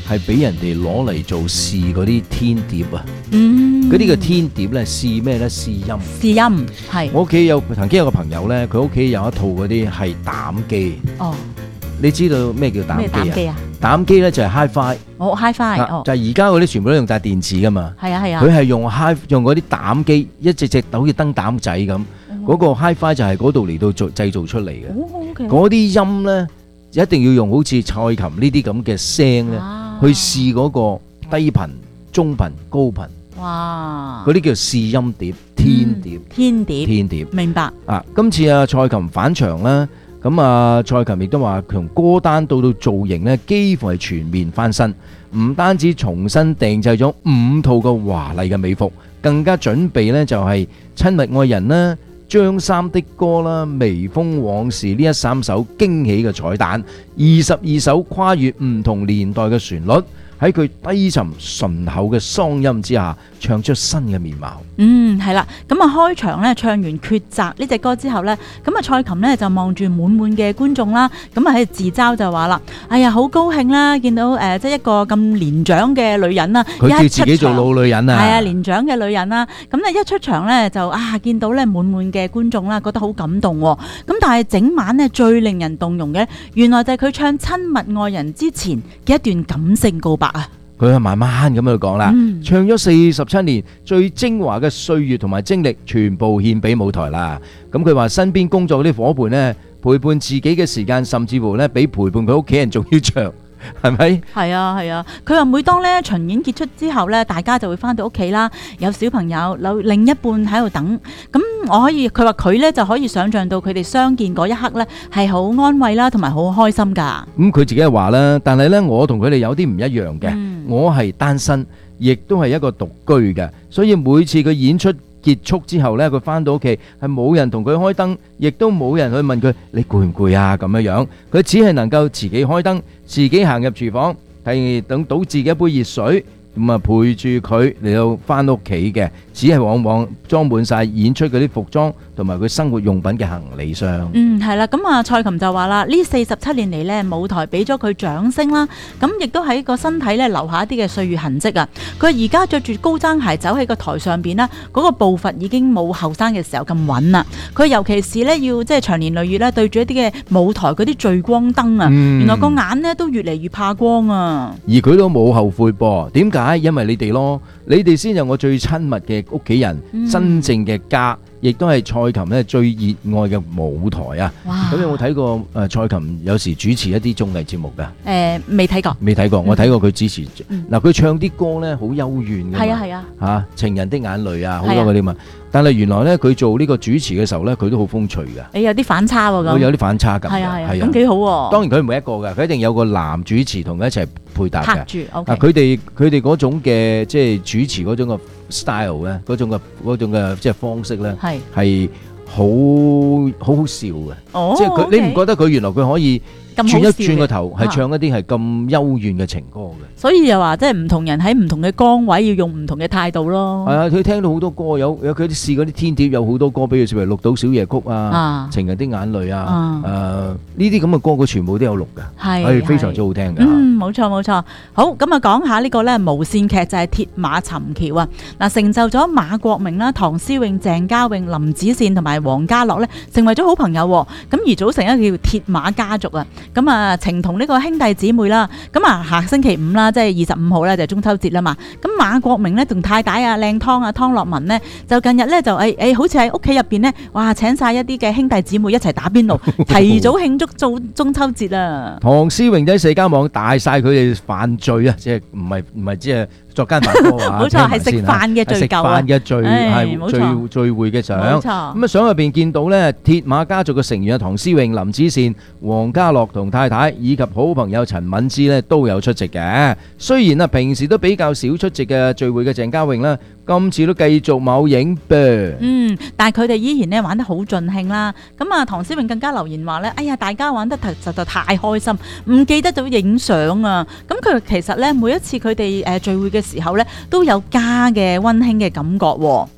係俾人哋攞嚟做試嗰啲天碟啊。 嗯， 嗰啲嘅天碟咧試咩咧？試音。 試音係。我屋企有曾經有個朋友咧，佢屋企有一套嗰啲係膽機。哦。你知道咩叫膽機啊？咩膽機啊？膽機咧就係 Hi-Fi。 哦 Hi-Fi。哦。就係而家嗰啲全部都用晒電池噶嘛。係啊係啊。佢係用 Hi 用嗰啲膽機，一隻隻好似燈膽仔咁。嗰個 Hi-Fi 就係嗰度嚟到做製造出嚟嘅。嗰啲音咧一定要用好似蔡琴呢啲咁嘅聲咧，去試嗰個低頻、中頻、高頻。哇！嗰啲叫試音碟、天碟、 天碟、 天碟。 明白。 啊，今次啊蔡琴返場啦。咁啊，蔡琴亦都話從歌單到到造型咧，幾乎係全面翻新，唔單止重新訂製咗五套嘅華麗嘅美服，更加準備咧就係親密愛人啦、張三的歌啦、微風往事呢一三首驚喜嘅彩蛋，二十二首跨越唔同年代嘅旋律，喺佢低沉順厚嘅嗓音之下，唱出新嘅面貌。 嗯，係啦，咁啊開場咧唱完抉擇呢隻歌之後咧，咁啊蔡琴咧就望住滿滿嘅觀眾啦，咁啊喺度自嘲就話啦，哎呀好高興啦，見到誒即係一個咁年長嘅女人啦， 佢叫自己做老女人啊， 係啊年長嘅女人啦，咁咧一出場咧就啊見到咧滿滿嘅觀眾啦，覺得好感動喎，咁但係整晚咧最令人動容嘅，原來就係佢唱親密愛人之前嘅一段感性告白啊。 佢係慢慢咁樣講啦，嗯、唱咗四十七年最精華嘅歲月同埋精力，全部獻俾舞台啦。咁佢話身邊工作嗰啲伙伴呢，陪伴自己嘅時間，甚至乎呢比陪伴佢屋企人仲要長。係咪？ 係啊係啊，佢話每當咧巡演結束之後咧，大家就會翻到屋企啦，有小朋友，有另一半喺度等。咁我可以，佢話佢咧就可以想象到佢哋相見嗰一刻咧係好安慰啦，同埋好開心噶。 咁佢自己話啦，但係咧我同佢哋有啲唔一樣嘅，嗯、我係單身，亦都係一個獨居嘅，所以每次佢演出結束之後呢，佢翻到屋企係冇人同佢開燈，亦都冇人去問佢你攰唔攰啊咁樣樣，佢只係能夠自己開燈，自己行入廚房，係等倒自己一杯熱水，咁啊陪住佢嚟到翻屋企嘅，只係往往裝滿晒演出嗰啲服裝同埋佢生活用品嘅行李箱。 嗯，係啦，咁啊蔡琴就話啦，呢四十七年嚟呢，舞台俾咗佢掌聲啦，咁亦都喺個身體呢留下一啲嘅歲月痕跡啊。佢而家着住高踭鞋走喺個台上邊啦，嗰個步伐已經冇後生嘅時候咁穩啦。佢尤其是呢，要即係長年累月咧對住一啲嘅舞台嗰啲聚光燈啊，嗯、原來個眼呢都越嚟越怕光啊。 而佢都冇後悔噃，點解？因為你哋咯，你哋先係我最親密嘅屋企人，嗯、真正嘅家。亦都係蔡琴咧最熱愛嘅舞台啊！咁有冇睇過誒、呃、蔡琴有時主持一啲綜藝節目㗎？ 誒未睇過， 未睇過，我睇過佢主持。嗱、 嗯， 佢、呃、唱啲歌咧好幽怨㗎嘛， 係啊係啊， 嚇、啊、情人的眼淚啊，好多嗰啲嘛。但係原來咧佢做呢個主持嘅時候咧，佢都好風趣㗎。 你有啲反差喎，咁有啲反差感。係啊係啊，咁幾好喎。 當然佢唔係一個㗎，佢一定有個男主持同佢一齊配搭嘅。 拍住， 啊佢哋佢哋嗰種嘅即係主持嗰種嘅 style 咧，嗰種嘅嗰種嘅即係方式咧，係係。好好好笑嘅，哦、即係佢，okay. 你唔覺得佢原來佢可以轉一轉個頭，係唱一啲係咁幽怨嘅情歌嘅？ 所以又話即係唔同人喺唔同嘅崗位要用唔同嘅態度咯。 係啊，佢聽到好多歌，有有佢啲試嗰啲天碟，有好多歌，比如說《綠島小夜曲》啊，啊《情人的眼淚》啊，誒呢啲咁嘅歌，佢全部都有錄嘅，係係非常之好聽嘅。 嗯，冇錯冇錯。好，咁啊講下呢個咧無線劇就係《鐵馬尋橋》啊，嗱成就咗馬國明啦、唐詩詠、鄭嘉穎、林子善同埋黃家樂咧，成為咗好朋友。咁而組成一個叫鐵馬家族啊。咁啊情同呢個兄弟姊妹啦。咁啊下星期五啦，即係二十五號咧就係中秋節啦嘛。咁馬國明咧同太太啊靚湯啊湯樂文呢，就近日咧就誒誒、哎、好似喺屋企入邊呢，哇請晒一啲嘅兄弟姊妹一齊打邊爐，提早慶祝做中秋節啊！ 唐詩詠喺社交網大晒佢哋犯罪啊，即係唔係唔係即係。作奸犯科啊！ 冇錯，係食飯嘅罪疚啊！ 食飯嘅罪係聚聚會嘅相。冇錯。咁啊，相入邊見到咧，鐵馬家族嘅成員啊，唐詩詠、林子善、黃家樂同太太以及好朋友陳敏之咧都有出席嘅。雖然啊，平時都比較少出席嘅聚會嘅鄭嘉穎啦，今次都繼續冇影噃。嗯， 但係佢哋依然咧玩得好盡興啦。咁啊，唐詩詠更加留言話咧：哎呀，大家玩得實在太開心，唔記得咗影相啊！咁佢其實咧每一次佢哋誒聚會嘅時候咧都有家嘅溫馨嘅感覺喎。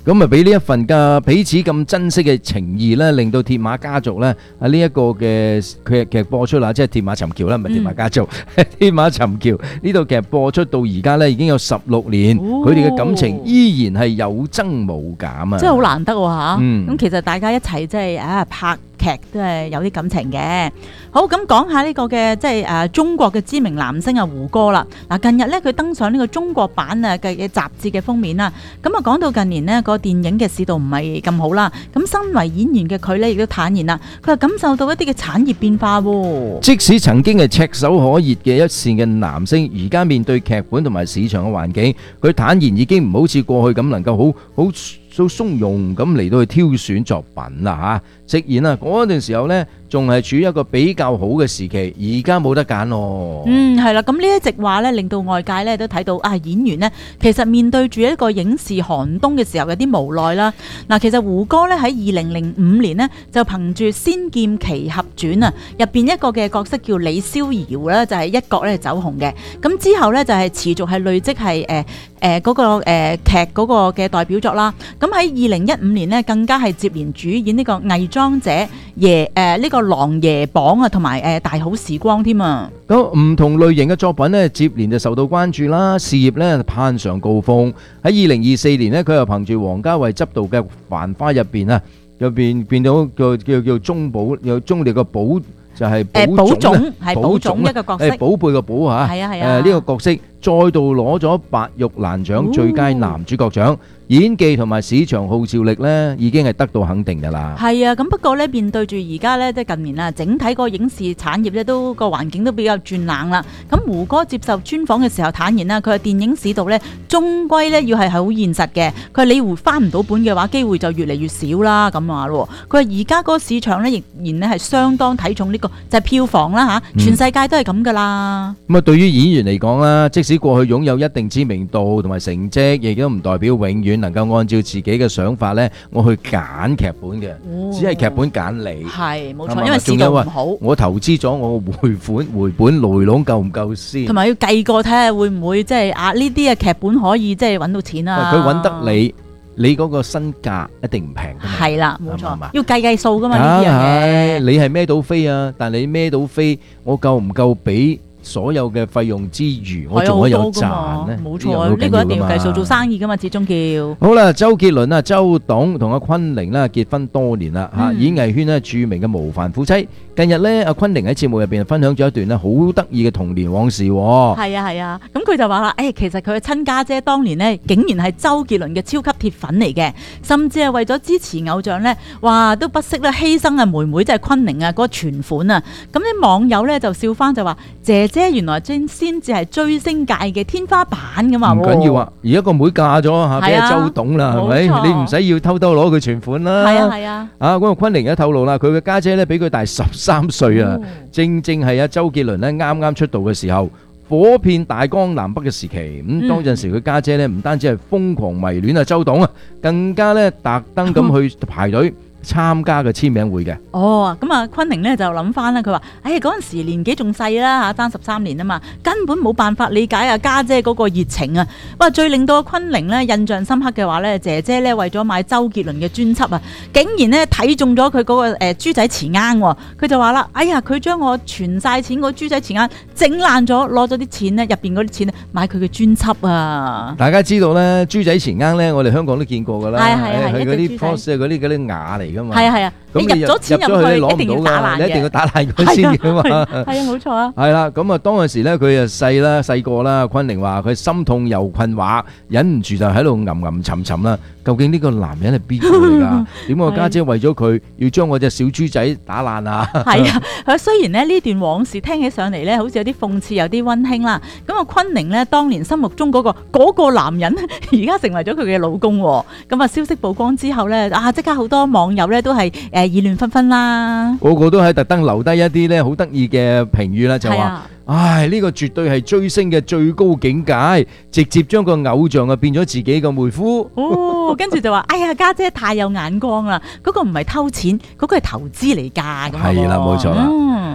咁啊，俾呢一份嘅彼此咁珍惜嘅情義咧，令到鐵馬家族咧喺呢一個嘅劇劇播出啦，即係鐵馬尋橋啦，唔係鐵馬家族，鐵馬尋橋呢套劇播出到而家咧已經有十六年，佢哋嘅感情依然係有增無減啊！ 真係好難得喎嚇。 嗯， 咁其實大家一齊即係啊拍劇都係有啲感情嘅。好，咁講下呢個嘅即係誒中國嘅知名男星啊胡歌啦。嗱，近日咧佢登上呢個中國版啊嘅嘅雜誌嘅封面啦。咁啊講到近年呢個電影嘅市道唔係咁好啦。咁身為演員嘅佢咧亦都坦言啦，佢係感受到一啲嘅產業變化喎。 即使曾經係炙手可熱嘅一線嘅男星，而家面對劇本同埋市場嘅環境，佢坦言已經唔好似過去咁能夠好好都鬆容咁嚟到去挑選作品啦嚇，直言啊嗰陣時候呢，仲係處於一個比較好嘅時期，而家冇得揀咯。 嗯，係啦，咁呢一席話呢，令到外界呢都睇到啊，演員呢其實面對住一個影視寒冬嘅時候有啲無奈啦。嗱，其實胡歌呢喺二零零五年呢，就憑住《仙劍奇俠傳》啊入邊一個嘅角色叫李逍遙呢，就係一角咧走紅嘅。咁之後呢，就係持續係累積係誒誒嗰個誒、呃、劇嗰個嘅代表作啦。咁喺二零一五年呢，更加係接連主演呢個偽裝者爺誒呢個琅琊榜啊，同埋誒大好時光添啊。 咁唔同類型嘅作品呢，接連就受到關注啦，事業呢攀上高峰。喺二零二四年呢，佢又憑住王家衛執導嘅《繁花》入邊啊，入邊變到個叫叫中寶，有中烈個寶就係寶總， 係寶總一個角色， 誒寶貝個寶嚇， 係啊係啊， 誒呢個角色再度攞咗白玉蘭獎最佳男主角獎。演技同埋市場號召力咧，已經係得到肯定㗎啦。 係啊，咁不過咧，面對住而家咧，即係近年啊，整體個影視產業咧，都個環境都比較轉冷啦。咁胡歌接受專訪嘅時候坦言啦，佢話電影市道咧，終歸咧要係好現實嘅。佢話你回翻唔到本嘅話，機會就越嚟越少啦。咁話咯，佢話而家嗰個市場咧，仍然咧係相當睇重呢個就係票房啦嚇，全世界都係咁㗎啦。 咁啊，對於演員嚟講啦，即使過去擁有一定知名度同埋成績，亦都唔代表永遠能夠按照自己嘅想法咧，我去揀劇本嘅，只係劇本揀你。 係冇錯，因為市道唔好。 我投資咗，我回款回本來籠夠唔夠先？ 同埋要計過睇下會唔會即係啊呢啲嘅劇本可以即係揾到錢啊？ 佢揾得你，你嗰個身價一定唔平㗎嘛。 係啦，冇錯，要計計數㗎嘛呢啲嘢。 你係孭到飛啊，但你孭到飛，我夠唔夠俾？所有嘅費用之餘，我仲可以有賺咧， 冇錯，呢個一定要計數做生意噶嘛，始終叫。 好啦，周杰倫啊，周董同阿昆凌啦結婚多年啦，嚇演藝圈咧著名嘅模範夫妻。近日咧，阿昆凌喺節目入邊分享咗一段咧好得意嘅童年往事。 係啊係啊，咁佢就話啦，誒其實佢嘅親家姐當年咧竟然係周杰倫嘅超級鐵粉嚟嘅，甚至係為咗支持偶像咧，哇都不惜咧犧牲啊妹妹即係昆凌啊嗰個存款啊。咁啲網友咧就笑翻就話姐。姐原來先先至係追星界嘅天花板㗎嘛， 唔緊要啊！而家個妹嫁咗嚇，俾阿周董啦，係咪？你唔使要偷偷攞佢存款啦。 係啊係啊！ 啊，嗰個昆凌一透露啦，佢嘅家姐咧比佢大十三歲啊，正正係阿周杰倫咧啱啱出道嘅時候，火遍大江南北嘅時期。咁當陣時佢家姐咧唔單止係瘋狂迷戀阿周董啊，更加咧特登咁去排隊參加嘅簽名會嘅。 哦，咁啊，昆凌咧就諗翻啦，佢話：哎，嗰陣時年紀仲細啦嚇，爭十三年啊嘛，根本冇辦法理解啊家姐嗰個熱情啊！哇，最令到昆凌咧印象深刻嘅話咧，姐姐咧為咗買周杰倫嘅專輯啊，竟然咧睇中咗佢嗰個誒豬仔錢罌喎，佢就話啦：哎呀，佢將我存晒錢個豬仔錢罌整爛咗，攞咗啲錢咧入邊嗰啲錢買佢嘅專輯啊！ 大家知道咧，豬仔錢罌咧，我哋香港都見過㗎啦， 係係係， 係嗰啲 post 嗰啲嗰啲瓦嚟。 係啊係啊，你入咗錢入去，一定要打爛嘅， 你一定要打爛佢先嘅嘛。 係啊，冇錯啊。 係啦，咁啊，當陣時咧，佢啊細啦，細個啦，昆凌話佢心痛又困惑，忍唔住就喺度吟吟沉沉啦。究竟呢個男人係邊個嚟㗎？點解我家姐為咗佢要將我隻小豬仔打爛啊？ 係啊，佢雖然咧呢段往事聽起上嚟咧，好似有啲諷刺，有啲溫馨啦。咁啊，昆凌咧當年心目中嗰個嗰個男人，而家成為咗佢嘅老公。咁啊，消息曝光之後咧，啊即刻好多網友咧都係誒議論紛紛啦。 個個都係特登留低一啲咧好得意嘅評語啦，就話：唉，呢個絕對係追星嘅最高境界，直接將個偶像啊變咗自己嘅妹夫。 哦，跟住就話：哎呀，家姐太有眼光啦！嗰個唔係偷錢，嗰個係投資嚟㗎。 係啦，冇錯啦。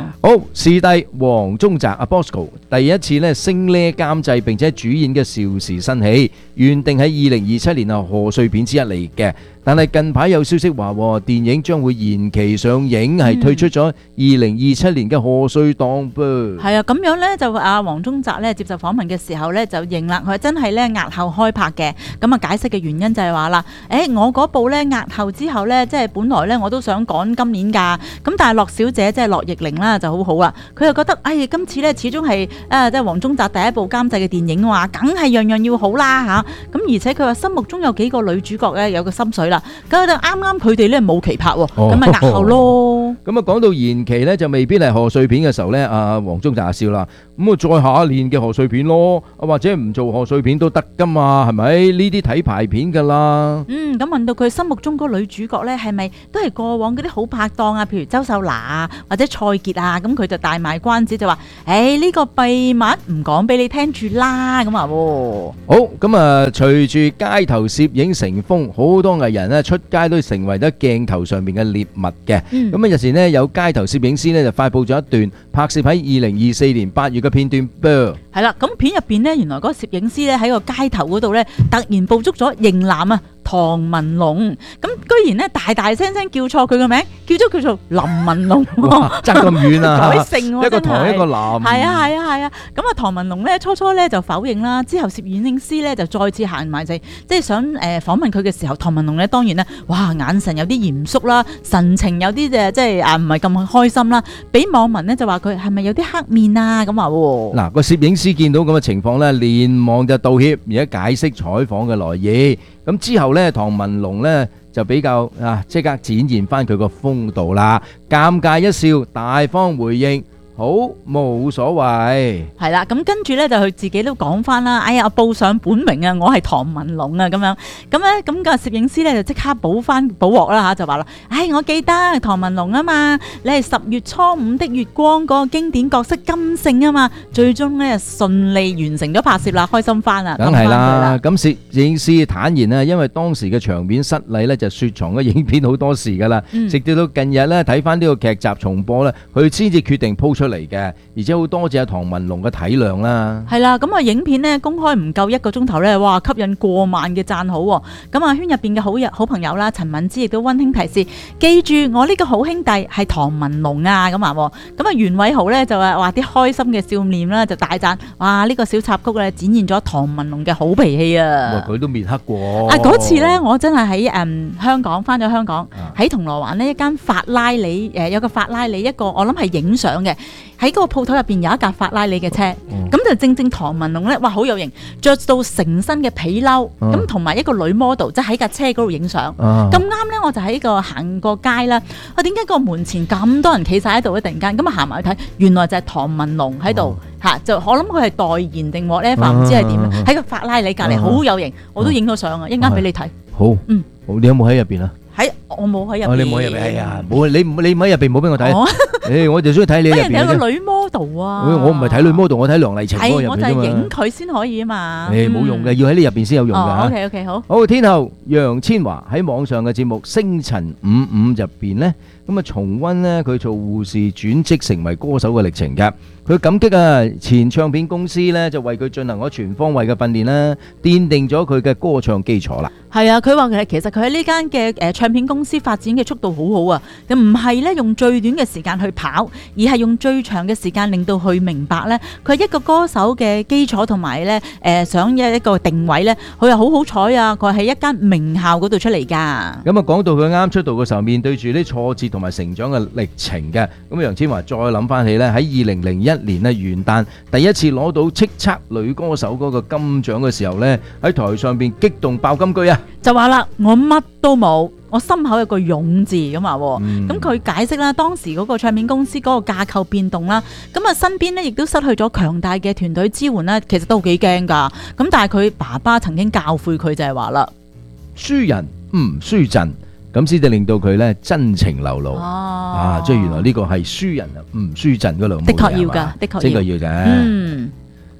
好，視帝黃宗澤阿 Bosco 第一次咧升呢監製並且主演嘅邵氏新戲，原定喺二零二七年啊賀歲片之一嚟嘅。但係近排有消息話，電影將會延期上映，係退出咗二零二七年嘅賀歲檔噃。 係啊，咁樣咧就阿黃宗澤咧接受訪問嘅時候咧就認啦，佢真係咧押後開拍嘅。咁啊解釋嘅原因就係話啦，誒我嗰部咧押後之後咧，即係本來咧我都想趕今年㗎，咁但係樂小姐即係樂易玲啦就好好啦，佢又覺得哎今次咧始終係啊即係黃宗澤第一部監製嘅電影話，梗係樣樣要好啦嚇。咁、啊、而且佢話心目中有幾個女主角咧有個心水啦。咁就啱啱佢哋咧冇期拍喎，咁咪押後咯。 咁啊講到延期咧，就未必係賀歲片嘅時候咧，阿黃宗澤笑啦。咁啊再下一年嘅賀歲片咯，啊或者唔做賀歲片都得噶嘛，係咪？呢啲睇排片噶啦。嗯， 咁問到佢心目中嗰個女主角咧，係咪都係過往嗰啲好拍檔啊？譬如周秀娜啊，或者蔡潔啊，咁佢就大賣關子就話：誒呢個秘密唔講俾你聽住啦。咁啊， 好咁啊，隨住街頭攝影成風，好多藝人咧出街都成為咗鏡頭上面嘅獵物嘅。咁啊日前咧有街頭攝影師咧就發佈咗一段拍攝喺二零二四年八月嘅片段噃。 係啦，咁片入邊咧，原來嗰個攝影師咧喺個街頭嗰度咧，突然捕捉咗型男啊唐文龍，咁居然咧大大聲聲叫錯佢個名，叫咗佢做林文龍， 爭咁遠啊！ 改姓喎， 一個唐一個林。 係啊係啊係啊！咁啊唐文龍咧初初咧就否認啦，之後攝影師咧就再次行埋嚟，即係想誒訪問佢嘅時候，唐文龍咧當然咧，哇眼神有啲嚴肅啦，神情有啲誒即係啊唔係咁開心啦，俾網民咧就話佢係咪有啲黑面啊咁話喎。 嗱個攝影師見到咁嘅情況咧，連忙就道歉，而家解釋採訪嘅來意。咁之後咧，唐文龍咧就比較啊，即刻展現翻佢個風度啦，尷尬一笑，大方回應。好冇所謂，係啦，咁跟住咧就佢自己都講翻啦。哎呀，我報上本名啊，我係唐文龍啊，咁樣咁咧，咁個攝影師咧就即刻補翻補鑊啦嚇，就話啦，哎，我記得唐文龍啊嘛，你係十月初五的月光嗰個經典角色金聖啊嘛，最終咧順利完成咗拍攝啦，開心翻啦， 梗係啦。咁攝影師坦言啊，因為當時嘅場面失禮咧，就雪藏咗影片好多時噶啦，嗯、直到到近日咧睇翻呢個劇集重播咧，佢先至決定鋪出嚟嘅，而且好多謝唐文龍嘅體諒啦。 係啦，咁啊影片呢公開唔夠一個鐘頭咧，哇吸引過萬嘅讚好。咁啊圈入邊嘅好好朋友啦，陳敏之亦都溫馨提示，記住我呢個好兄弟係唐文龍啊咁啊。咁啊袁偉豪咧就話話啲開心嘅笑臉啦，就大讚，哇呢、這個小插曲咧展現咗唐文龍嘅好脾氣啊。 佢都面黑過。 啊嗰次咧，我真係喺誒香港翻咗香港，喺銅鑼灣呢一間法拉利誒、呃、有個法拉利一個我諗係影相嘅。喺嗰個鋪頭入邊有一架法拉利嘅車，咁、嗯、就正正唐文龍咧，哇好有型，着到成身嘅皮褸，咁同埋一個女 model，即係喺架車嗰度影相。咁啱咧，我就喺個行過街啦。我點解個門前咁多人企晒喺度咧？突然間咁啊行埋去睇，原來就係唐文龍喺度嚇，就我諗佢係代言定 whatever，唔知係點喺個法拉利隔離好有型，我都影咗相啊，一陣間俾你睇。 好，嗯，好，你有冇喺入邊啊？ 喺我冇喺入邊， 你冇喺入邊，係啊，冇你你唔喺入邊，冇俾我睇。誒，我就中意睇你入邊。 人哋有個女 model 啊， 我唔係睇女 model，我睇梁麗晴嗰個入邊啫嘛。係，我就係影佢先可以啊嘛。 誒，冇用嘅，要喺呢入邊先有用嘅嚇。 OK OK，好。 好，天后楊千嬅喺網上嘅節目《星塵五五》入邊咧，咁啊重溫咧佢做護士轉職成為歌手嘅歷程㗎。佢感激啊前唱片公司咧就為佢進行咗全方位嘅訓練啦，奠定咗佢嘅歌唱基礎啦。 係啊，佢話其實佢喺呢間嘅誒唱片公司發展嘅速度好好啊，就唔係咧用最短嘅時間去跑，而係用最長嘅時間令到佢明白咧，佢係一個歌手嘅基礎同埋咧誒想有一個定位咧，佢又好好彩啊！佢係一間名校嗰度出嚟㗎。咁啊講到佢啱出道嘅時候，面對住啲挫折同埋成長嘅歷程嘅，咁楊千嬅再諗翻起咧喺二零零一年咧元旦第一次攞到叱咤女歌手嗰個金獎嘅時候咧，喺台上邊激動爆金句啊！ 就話啦，我乜都冇，我心口有個勇字咁話。咁佢、嗯、解釋啦，當時嗰個唱片公司嗰個架構變動啦，咁啊身邊咧亦都失去咗強大嘅團隊支援啦，其實都幾驚噶。咁但係佢爸爸曾經教誨佢就係話啦， 輸人唔輸陣，咁先至令到佢咧真情流露。哦、啊，即係原來呢個係輸人啊唔輸陣嗰兩， 的確要噶，的確要，要嘅。 嗯。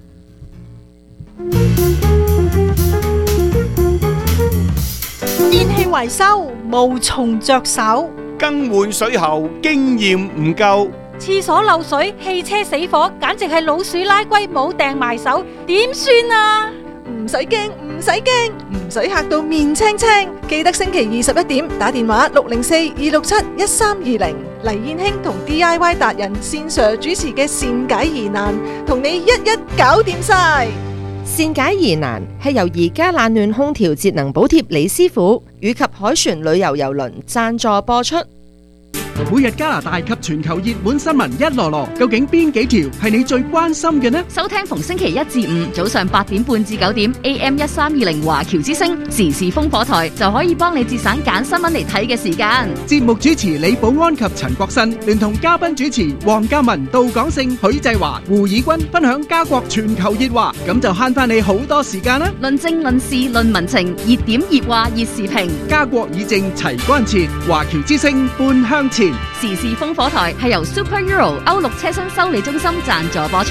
電器維修無從着手， 更換水喉經驗唔夠， 廁所漏水、汽車死火，簡直係老鼠拉龜冇掟埋手，點算啊？ 唔使驚，唔使驚，唔使嚇到面青青。記得星期二十一點打電話六零四二六七一三二零，黎燕卿同 D I Y 達人線 Sir 主持嘅善解疑難，同你一一搞掂晒。 善解疑難係由而家冷暖空調節能補貼李師傅以及海船旅遊郵輪贊助播出。 每日加拿大及全球熱門新聞一籮籮，究竟邊幾條係你最關心嘅呢？ 收聽逢星期一至五早上八點半至九點 A M 一三二零華僑之聲時事風火台，就可以幫你節省揀新聞嚟睇嘅時間。 節目主持李寶安及陳國新，聯同嘉賓主持黃嘉文、杜港勝、許濟華、胡以軍分享家國全球熱話，咁就慳翻你好多時間啦！ 論政論事論民情，熱點熱話熱時評， 家國以正齊關切，華僑之聲半向前。 時事風火台係由 Super Euro 歐陸車身修理中心贊助播出。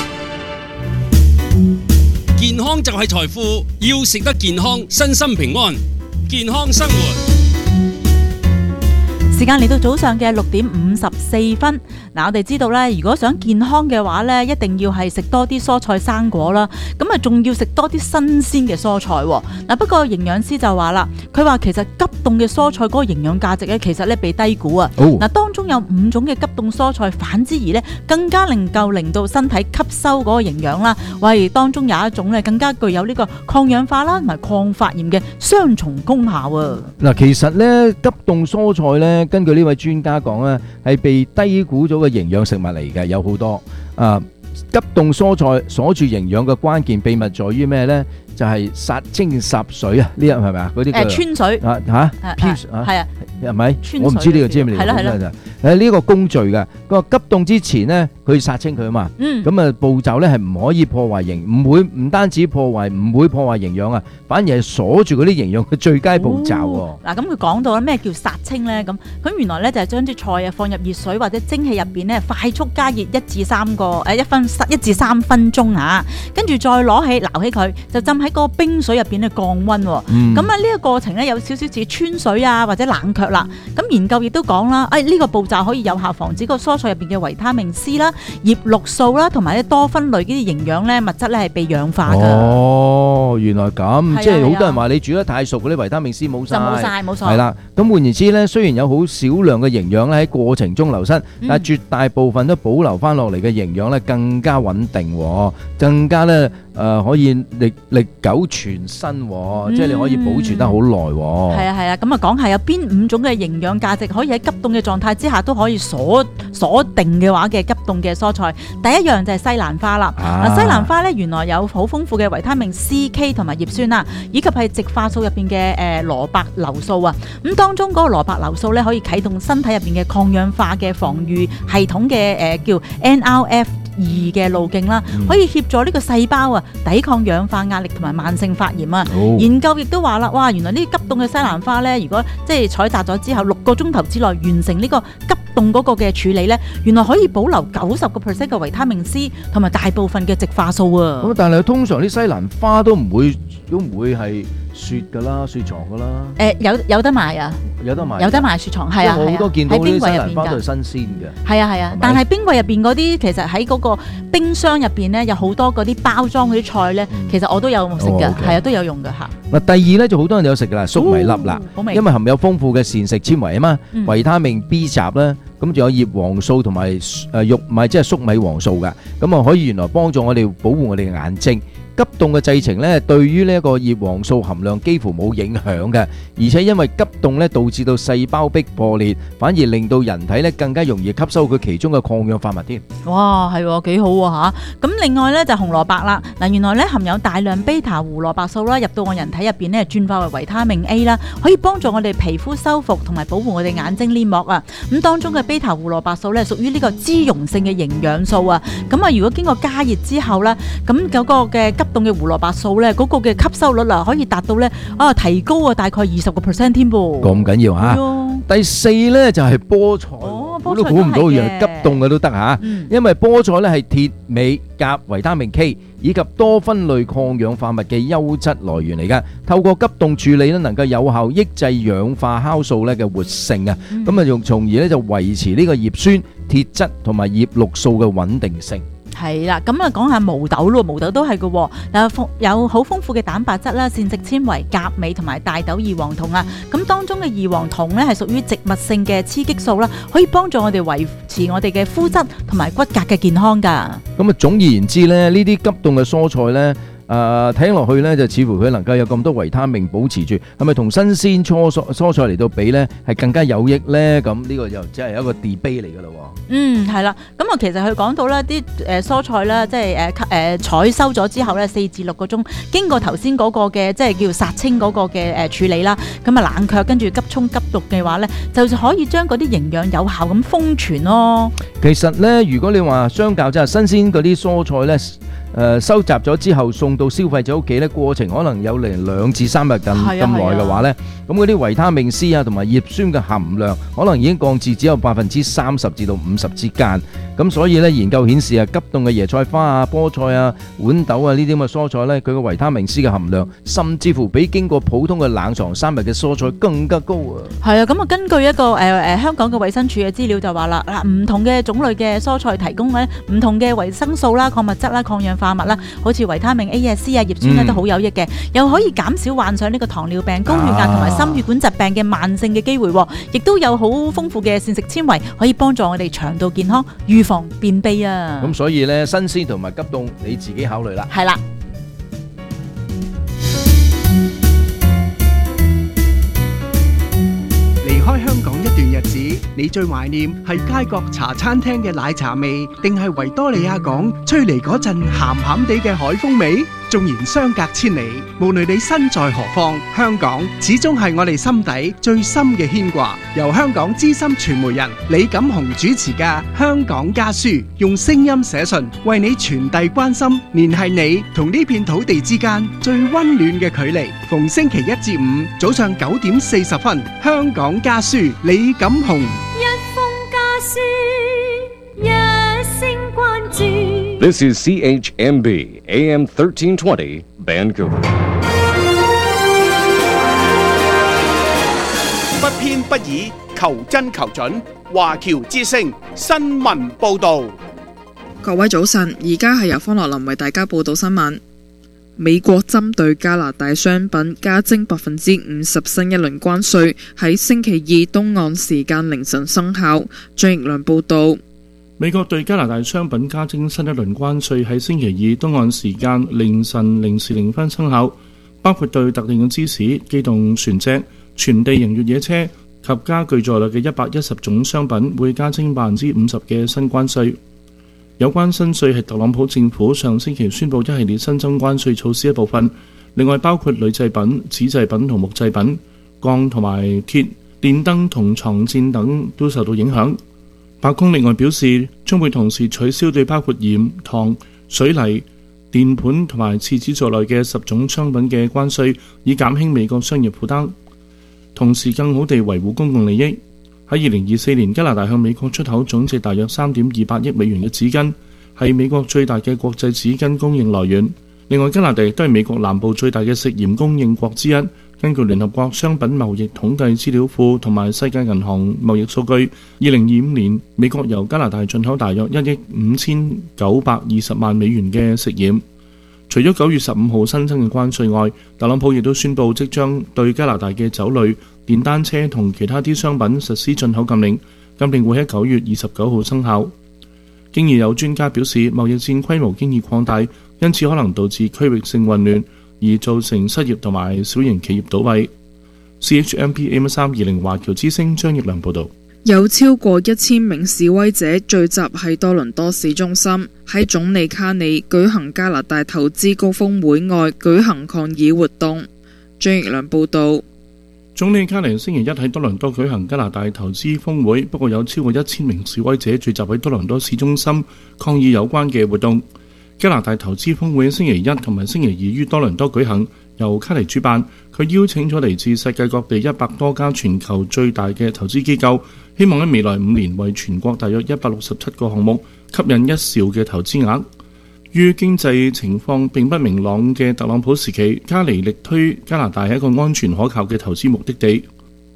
健康就係財富，要食得健康，身心平安，健康生活。 時間嚟到早上嘅六點五十四分，嗱，我哋知道咧，如果想健康嘅話咧，一定要係食多啲蔬菜生果啦，咁啊仲要食多啲新鮮嘅蔬菜。嗱，不過營養師就話啦，佢話其實急凍嘅蔬菜嗰個營養價值咧，其實咧被低估啊。嗱、哦，當中有五種嘅急凍蔬菜，反之而咧更加能夠令到身體吸收嗰個營養啦。喂，當中有一種咧更加具有呢個抗氧化啦同埋抗發炎嘅雙重功效啊。嗱， 其實咧急凍蔬菜咧，根據呢位專家講咧，係被低估咗嘅營養食物嚟嘅，有好多啊。急凍蔬菜鎖住營養嘅關鍵秘密在於咩咧？就係殺精殺水啊！呢樣係咪啊？嗰啲誒穿水啊嚇， 係啊， 係咪？我唔知呢個知唔知？係啦係啦，誒呢個工序嘅，佢話急凍之前咧，佢殺清佢啊嘛。嗯。咁啊步驟咧係唔可以破壞營，唔會唔單止破壞，唔會破壞營養啊，反而係鎖住嗰啲營養嘅最佳步驟喎。嗱， 咁佢講到啦，咩叫殺清咧？咁咁原來咧就係將啲菜啊放入熱水或者蒸汽入邊咧，快速加熱一至三個誒一分一至三分鐘嚇，跟住再攞起撈起佢，就浸喺個冰水入邊咧降溫。咁啊呢個過程咧有少少似穿水啊或者冷卻啦。咁研究亦都講啦，誒呢個步驟可以有效防止個蔬菜入邊嘅維他命 C 啦、葉綠素啦同埋咧多酚類呢啲營養咧物質咧係被氧化㗎。 哦，原來咁，即係好多人話你煮得太熟嗰啲維他命 C 冇晒， 就冇晒冇錯。 係啦，咁換言之咧，雖然有好少量嘅營養咧喺過程中流失，但係絕大部分都保留翻落嚟嘅營養咧更加穩定，更加咧誒可以歷歷久存新，即係你可以保存得好耐。 係啊係啊，咁啊講下有邊五種嘅營養價值可以喺急凍嘅狀態之下都可以鎖鎖定嘅話嘅急凍嘅蔬菜。第一樣就係西蘭花啦。嗱，西蘭花咧原來有好豐富嘅維他命 C、K 同埋葉酸啦，以及係植化素入邊嘅誒蘿蔔硫素啊。咁當中嗰個蘿蔔硫素咧可以啟動身體入邊嘅抗氧化嘅防禦系統嘅誒叫 N R F 二嘅路徑啦，可以協助呢個細胞啊抵抗氧化壓力同埋慢性發炎啊。Oh. 研究亦都話啦，哇，原來呢啲急凍嘅西蘭花咧，如果即係採摘咗之後六個鐘頭之內完成呢個急凍嗰個嘅處理咧，原來可以保留九十個 percent 嘅維他命 C 同埋大部分嘅植化素啊。 咁但係通常啲西蘭花都唔會都唔會係雪噶啦，雪藏噶啦。誒有有得賣啊，有得賣，有得賣雪藏，係啊， 我好多見到啲西蘭花都係新鮮嘅。 係啊係啊，但係冰櫃入邊嗰啲其實喺嗰個冰箱入邊咧有好多嗰啲包裝嗰啲菜咧，其實我都有食嘅，係啊都有用嘅嚇。 嗱，第二咧就好多人有食噶啦，粟米粒啦，因為含有豐富嘅膳食纖維啊嘛，維他命 B 集啦，咁仲有葉黃素同埋誒玉米即係粟米黃素嘅，咁啊可以原來幫助我哋保護我哋嘅眼睛。急凍嘅製程咧，對於呢一個葉黃素含量幾乎冇影響嘅，而且因為急凍咧導致到細胞壁破裂，反而令到人體咧更加容易吸收佢其中嘅抗氧化物添。 哇，係幾好喎嚇！咁另外咧就紅蘿蔔啦，嗱原來咧含有大量 β 胡蘿蔔素啦，入到我人體入邊咧轉化為維他命 A 啦，可以幫助我哋皮膚修復同埋保護我哋眼睛黏膜啊。咁當中嘅 β 胡蘿蔔素咧屬於呢個脂溶性嘅營養素啊。咁啊如果經過加熱之後咧，咁嗰個嘅急凍嘅胡蘿蔔素咧，嗰個嘅吸收率啊，可以達到咧啊提高啊大概二十個 percent 添噃。 咁緊要嚇！第四咧就係菠菜，我都估唔到原來急凍嘅都得嚇，因為菠菜咧係鐵、鎂、鉀、維他命 K 以及多酚類抗氧化物嘅優質來源嚟㗎。透過急凍處理咧，能夠有效抑制氧化酵素咧嘅活性啊，咁啊用從而咧就維持呢個葉酸鐵質同埋葉綠素嘅穩定性。 係啦，咁啊講下毛豆咯，毛豆都係嘅，有有好豐富嘅蛋白質啦、膳食纖維、鉀、鎂同埋大豆異黃酮啊。咁當中嘅異黃酮咧係屬於植物性嘅雌激素啦，可以幫助我哋維持我哋嘅膚質同埋骨骼嘅健康㗎。 咁啊，總而言之咧，呢啲急凍嘅蔬菜咧。誒睇落去咧，就似乎佢能夠有咁多維他命保持住，係咪同新鮮蔬蔬蔬菜嚟到比咧，係更加有益咧？咁呢個就真係一個 debate 嚟㗎啦喎。 嗯，係啦，咁啊，其實佢講到咧啲誒蔬菜啦，即係誒誒採收咗之後咧，四至六個鐘經過頭先嗰個嘅即係叫殺青嗰個嘅誒處理啦，咁啊冷卻跟住急沖急凍嘅話咧，就可以將嗰啲營養有效咁封存咯。 其實咧，如果你話相較即係新鮮嗰啲蔬菜咧。誒、呃、收集咗之後送到消費者屋企咧，過程可能有嚟兩至三日咁咁耐嘅話咧，咁嗰啲維他命 C 啊同埋葉酸嘅含量可能已經降至只有百分之三十至到五十之間。咁所以咧，研究顯示啊，急凍嘅椰菜花啊、菠菜啊、豌豆啊呢啲咁嘅蔬菜咧，佢嘅維他命 C 嘅含量甚至乎比經過普通嘅冷藏三日嘅蔬菜更加高啊！係啊，咁啊，根據一個誒誒、呃、香港嘅衛生署嘅資料就話啦，嗱唔同嘅種類嘅蔬菜提供咧唔同嘅維生素啦、礦物質啦、抗氧化物啦，好似維他命 A 啊、C 啊、葉酸咧都好有益嘅，嗯、又可以減少患上呢個糖尿病、高血壓同埋心血管疾病嘅慢性嘅機會，亦都有好豐富嘅膳食纖維，可以幫助我哋腸道健康，預防便秘啊！ 咁所以咧，新鮮同埋急凍你自己考慮啦。 係啦。 離開香港一段日子，你最懷念係街角茶餐廳嘅奶茶味，定係維多利亞港吹嚟嗰陣鹹鹹地嘅海風味？縱然相隔千里，無論你身在何方，香港始終係我哋心底最深嘅牽掛。由香港資深傳媒人李錦雄主持嘅《香港家書》，用聲音寫信，為你傳遞關心，聯繫你同呢片土地之間最溫暖嘅距離。逢星期一至五早上九點四十分，《香港家書》李錦雄。 一封家書，一聲關注。 This is C H M B A M thirteen twenty Vancouver。 不偏不倚，求真求準。華僑之聲新聞報導。 各位早晨，而家係由方樂林為大家報道新聞。美國針對加拿大商品加徵百分之五十新一輪關稅，喺星期二東岸時間凌晨生效。張奕良報道。 美國對加拿大商品加徵新一輪關稅喺星期二東岸時間凌晨零時零分生效，包括對特定嘅芝士、機動船隻、全地形越野車及家具在內嘅一百一十種商品會加徵百分之五十嘅新關稅。有關新稅係特朗普政府上星期宣布一系列新增關稅措施一部分，另外包括鋁製品、紙製品同木製品、鋼同埋鐵、電燈同床墊等都受到影響。白宮另外表示，將會同時取消對包括鹽、糖、水泥、電盤同埋廁紙在內嘅十種商品嘅關稅，以減輕美國商業負擔，同時更好地維護公共利益。喺二零二四年，加拿大向美國出口總值大約三點二八億美元嘅紙巾，係美國最大嘅國際紙巾供應來源。另外，加拿大亦都係美國南部最大嘅食鹽供應國之一。根據聯合國商品貿易統計資料庫同埋世界銀行貿易數據，二零二五年美國由加拿大進口大約一億五千九百二十萬美元嘅食鹽。除咗九月十五號新增嘅關稅外，特朗普亦都宣布即將對加拿大嘅酒類、電單車同其他啲商品實施進口禁令，禁令會喺九月二十九號生效。經已有專家表示，貿易戰規模經已擴大，因此可能導致區域性混亂，而造成失業同埋小型企業倒閉。C H M P A M 三二零華僑之聲張奕良報導。 有超過一千名示威者聚集喺多倫多市中心，喺總理卡尼舉行加拿大投資高峰會外舉行抗議活動。張奕良報導。 總理卡尼星期一喺多倫多舉行加拿大投資峰會，不過有超過一千名示威者聚集喺多倫多市中心抗議有關嘅活動。加拿大投資峰會星期一同埋星期二於多倫多舉行，由卡尼主辦。佢邀請咗嚟自世界各地一百多家全球最大嘅投資機構，希望喺未來五年為全國大約一百六十七個項目吸引一兆嘅投資額。於經濟情況並不明朗嘅特朗普時期，卡尼力推加拿大係一個安全可靠嘅投資目的地。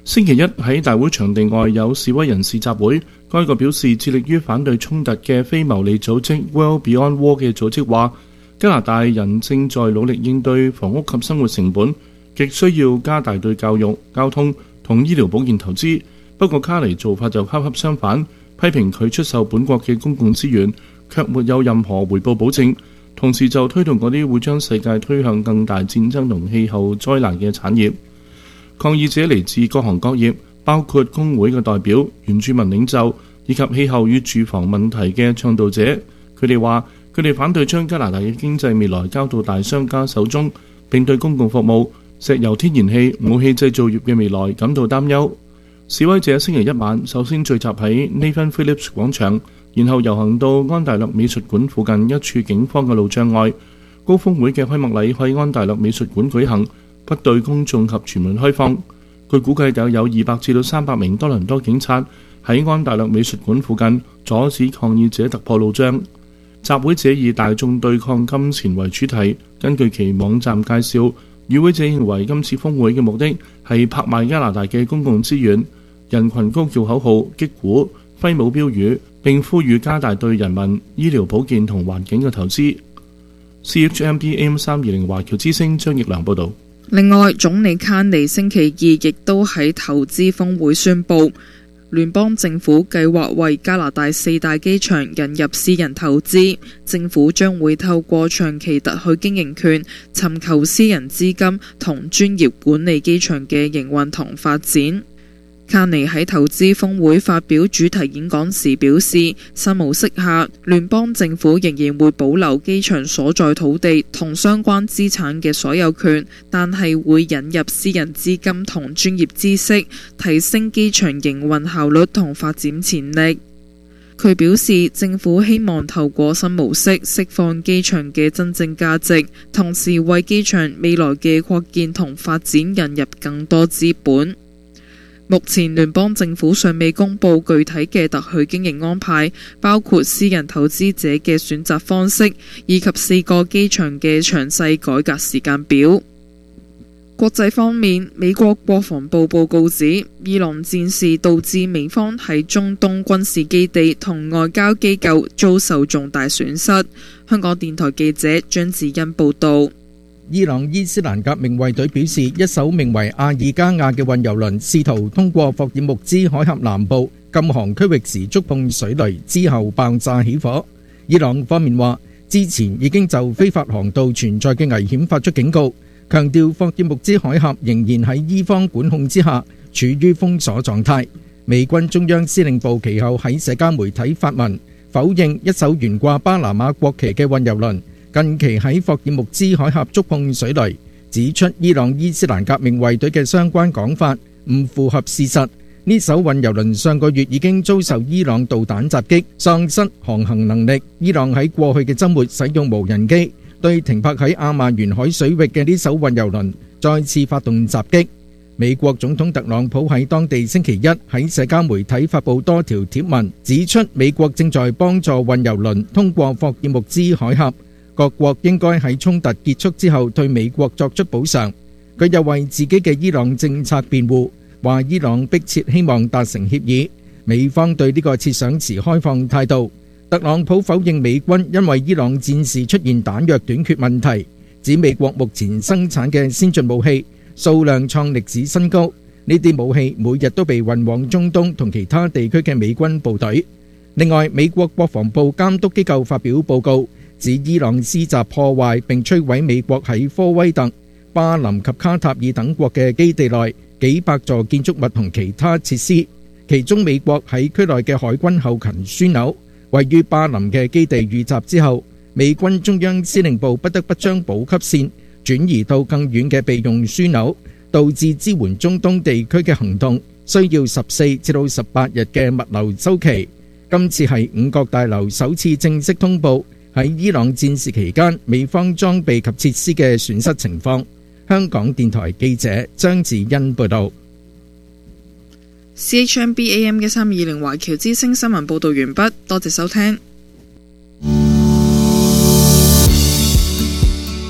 星期一喺大會場地外有示威人士集會，該個表示致力於反對衝突嘅非牟利組織 Well Beyond War 嘅組織話，加拿大人正在努力應對房屋及生活成本，極需要加大對教育、交通同醫療保健投資。不過卡尼做法就恰恰相反，批評佢出售本國嘅公共資源，卻沒有任何回報保證，同時就推動嗰啲會將世界推向更大戰爭同氣候災難嘅產業。抗議者嚟自各行各業，包括工會嘅代表、原住民領袖以及氣候與住房問題嘅倡導者。佢哋話，佢哋反對將加拿大嘅經濟未來交到大商家手中，並對公共服務、石油天然氣、武器製造業嘅未來感到擔憂。示威者星期一晚首先聚集喺 Nathan Phillips 廣場，然後遊行到安大略美術館附近一處警方嘅路障外。高峰會嘅開幕禮喺安大略美術館舉行，不對公眾及傳媒開放。據估計大約有二百至到三百名多倫多警察喺安大略美術館附近阻止抗議者突破路障。集會者以大眾對抗金錢為主題。根據其網站介紹，與會者認為今次峰會嘅目的係拍賣加拿大嘅公共資源。人群高叫口號、擊鼓、揮舞標語，並呼籲加大對人民、醫療保健同環境嘅投資。C H M B A M 三二零華僑之聲張奕良報導。 另外，總理卡尼星期二亦都喺投資峰會宣布，聯邦政府計劃為加拿大四大機場引入私人投資，政府將會透過長期特許經營權尋求私人資金同專業管理機場嘅營運同發展。卡尼喺投資峰會發表主題演講時表示，新模式下，聯邦政府仍然會保留機場所在土地同相關資產嘅所有權，但係會引入私人資金同專業知識，提升機場營運效率同發展潛力。佢表示，政府希望透過新模式釋放機場嘅真正價值，同時為機場未來嘅擴建同發展引入更多資本。目前聯邦政府尚未公布具體嘅特許經營安排，包括私人投資者嘅選擇方式，以及四個機場嘅詳細改革時間表。國際方面，美國國防部報告指，伊朗戰事導致美方喺中東軍事基地同外交機構遭受重大損失。香港電台記者張子欣報道。 伊朗伊斯蘭革命衛隊表示，一艘名為阿爾加亞嘅運油輪試圖通過霍爾木茲海峽南部禁航區域時觸碰水雷，之後爆炸起火。伊朗方面話，之前已經就非法航道存在嘅危險發出警告，強調霍爾木茲海峽仍然喺伊方管控之下，處於封鎖狀態。美軍中央司令部其後喺社交媒體發文，否認一艘懸掛巴拿馬國旗嘅運油輪近期喺霍爾木茲海峽觸碰水雷，指出伊朗伊斯蘭革命衛隊嘅相關講法唔符合事實。呢艘運油輪上個月已經遭受伊朗導彈襲擊，喪失航行能力。伊朗喺過去嘅週末使用無人機對停泊喺阿曼沿海水域嘅呢艘運油輪再次發動襲擊。美國總統特朗普喺當地星期一喺社交媒體發布多條貼文，指出美國正在幫助運油輪通過霍爾木茲海峽，各國應該喺衝突結束之後對美國作出補償。佢又為自己嘅伊朗政策辯護，話伊朗迫切希望達成協議，美方對呢個設想持開放態度。特朗普否認美軍因為伊朗戰事出現彈藥短缺問題，指美國目前生產嘅先進武器數量創歷史新高，呢啲武器每日都被運往中東同其他地區嘅美軍部隊。另外，美國國防部監督機構發表報告，指伊朗施襲破壞並摧毀美國喺科威特、巴林及卡塔爾等國嘅基地內幾百座建築物同其他設施，其中美國喺區內嘅海軍後勤樞紐位於巴林嘅基地遇襲之後，美軍中央司令部不得不將補給線轉移到更遠嘅備用樞紐，導致支援中東地區嘅行動需要十四至到十八日嘅物流週期。今次係五角大樓首次正式通報喺伊朗戰事期間美方裝備及設施嘅損失情況。香港電台記者張子欣報道。 C H M B A M 一三二零華僑之聲新聞報道完畢，多謝收聽。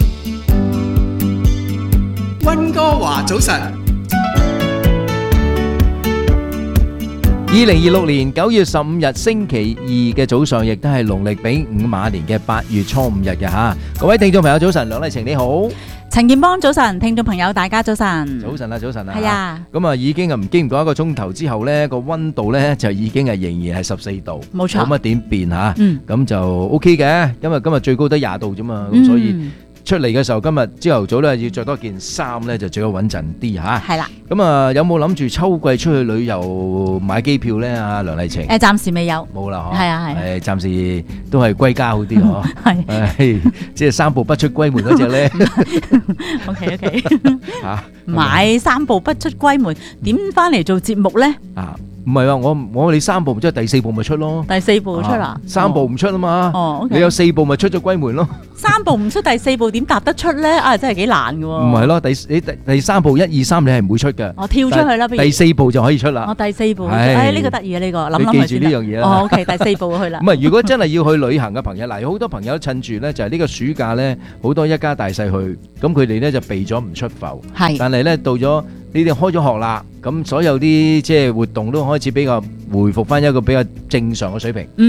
溫哥華早晨， 二零二六年九月十五日星期二嘅早上，亦都係農曆丙午馬年嘅八月初五日嘅吓。各位聽眾朋友早晨，梁麗晴你好， 陳健邦早晨，聽眾朋友大家早晨。 早晨啊，早晨啊。 係啊。 咁啊，已經啊唔經唔過一個鐘頭之後呢，個溫度呢就已經係仍然係十四度， 冇錯， 冇乜點變吓。 嗯。 咁就 OK 嘅，因為今日最高得廿度啫嘛，咁所以。出嚟嘅時候，今日朝頭早咧要着多件衫咧，就最好穩陣啲嚇。 係啦。 咁啊，有冇諗住秋季出去旅遊買機票咧？啊，梁麗晴。 誒，暫時未有。 冇啦，嗬。 係啊係。誒，暫時都係歸家好啲嗬。 係。 誒，即係三步不出閨門嗰隻咧。 OK OK。 嚇。 買三步不出閨門，點翻嚟做節目咧？ 啊。唔係啊，我我你三步即係第四步咪出咯。 第四步出啦， 三步唔出啊嘛。 哦， 你有四步咪出咗閨門咯。 三步唔出，第四步點踏得出咧？啊，真係幾難嘅喎。 唔係咯，第你第第三步一二三你係唔會出嘅。 我跳出去啦，不如。 第四步就可以出啦。 我第四步，誒呢個得意啊呢個，諗諗你記住呢樣嘢啦。 哦，OK，第四步去啦。 唔係，如果真係要去旅行嘅朋友，嗱，有好多朋友趁住咧，就係呢個暑假咧，好多一家大細去，咁佢哋咧就避咗唔出埠。 係。但係咧到咗你哋開咗學啦，咁所有啲即係活動都開始比較回復翻一個比較正常嘅水平。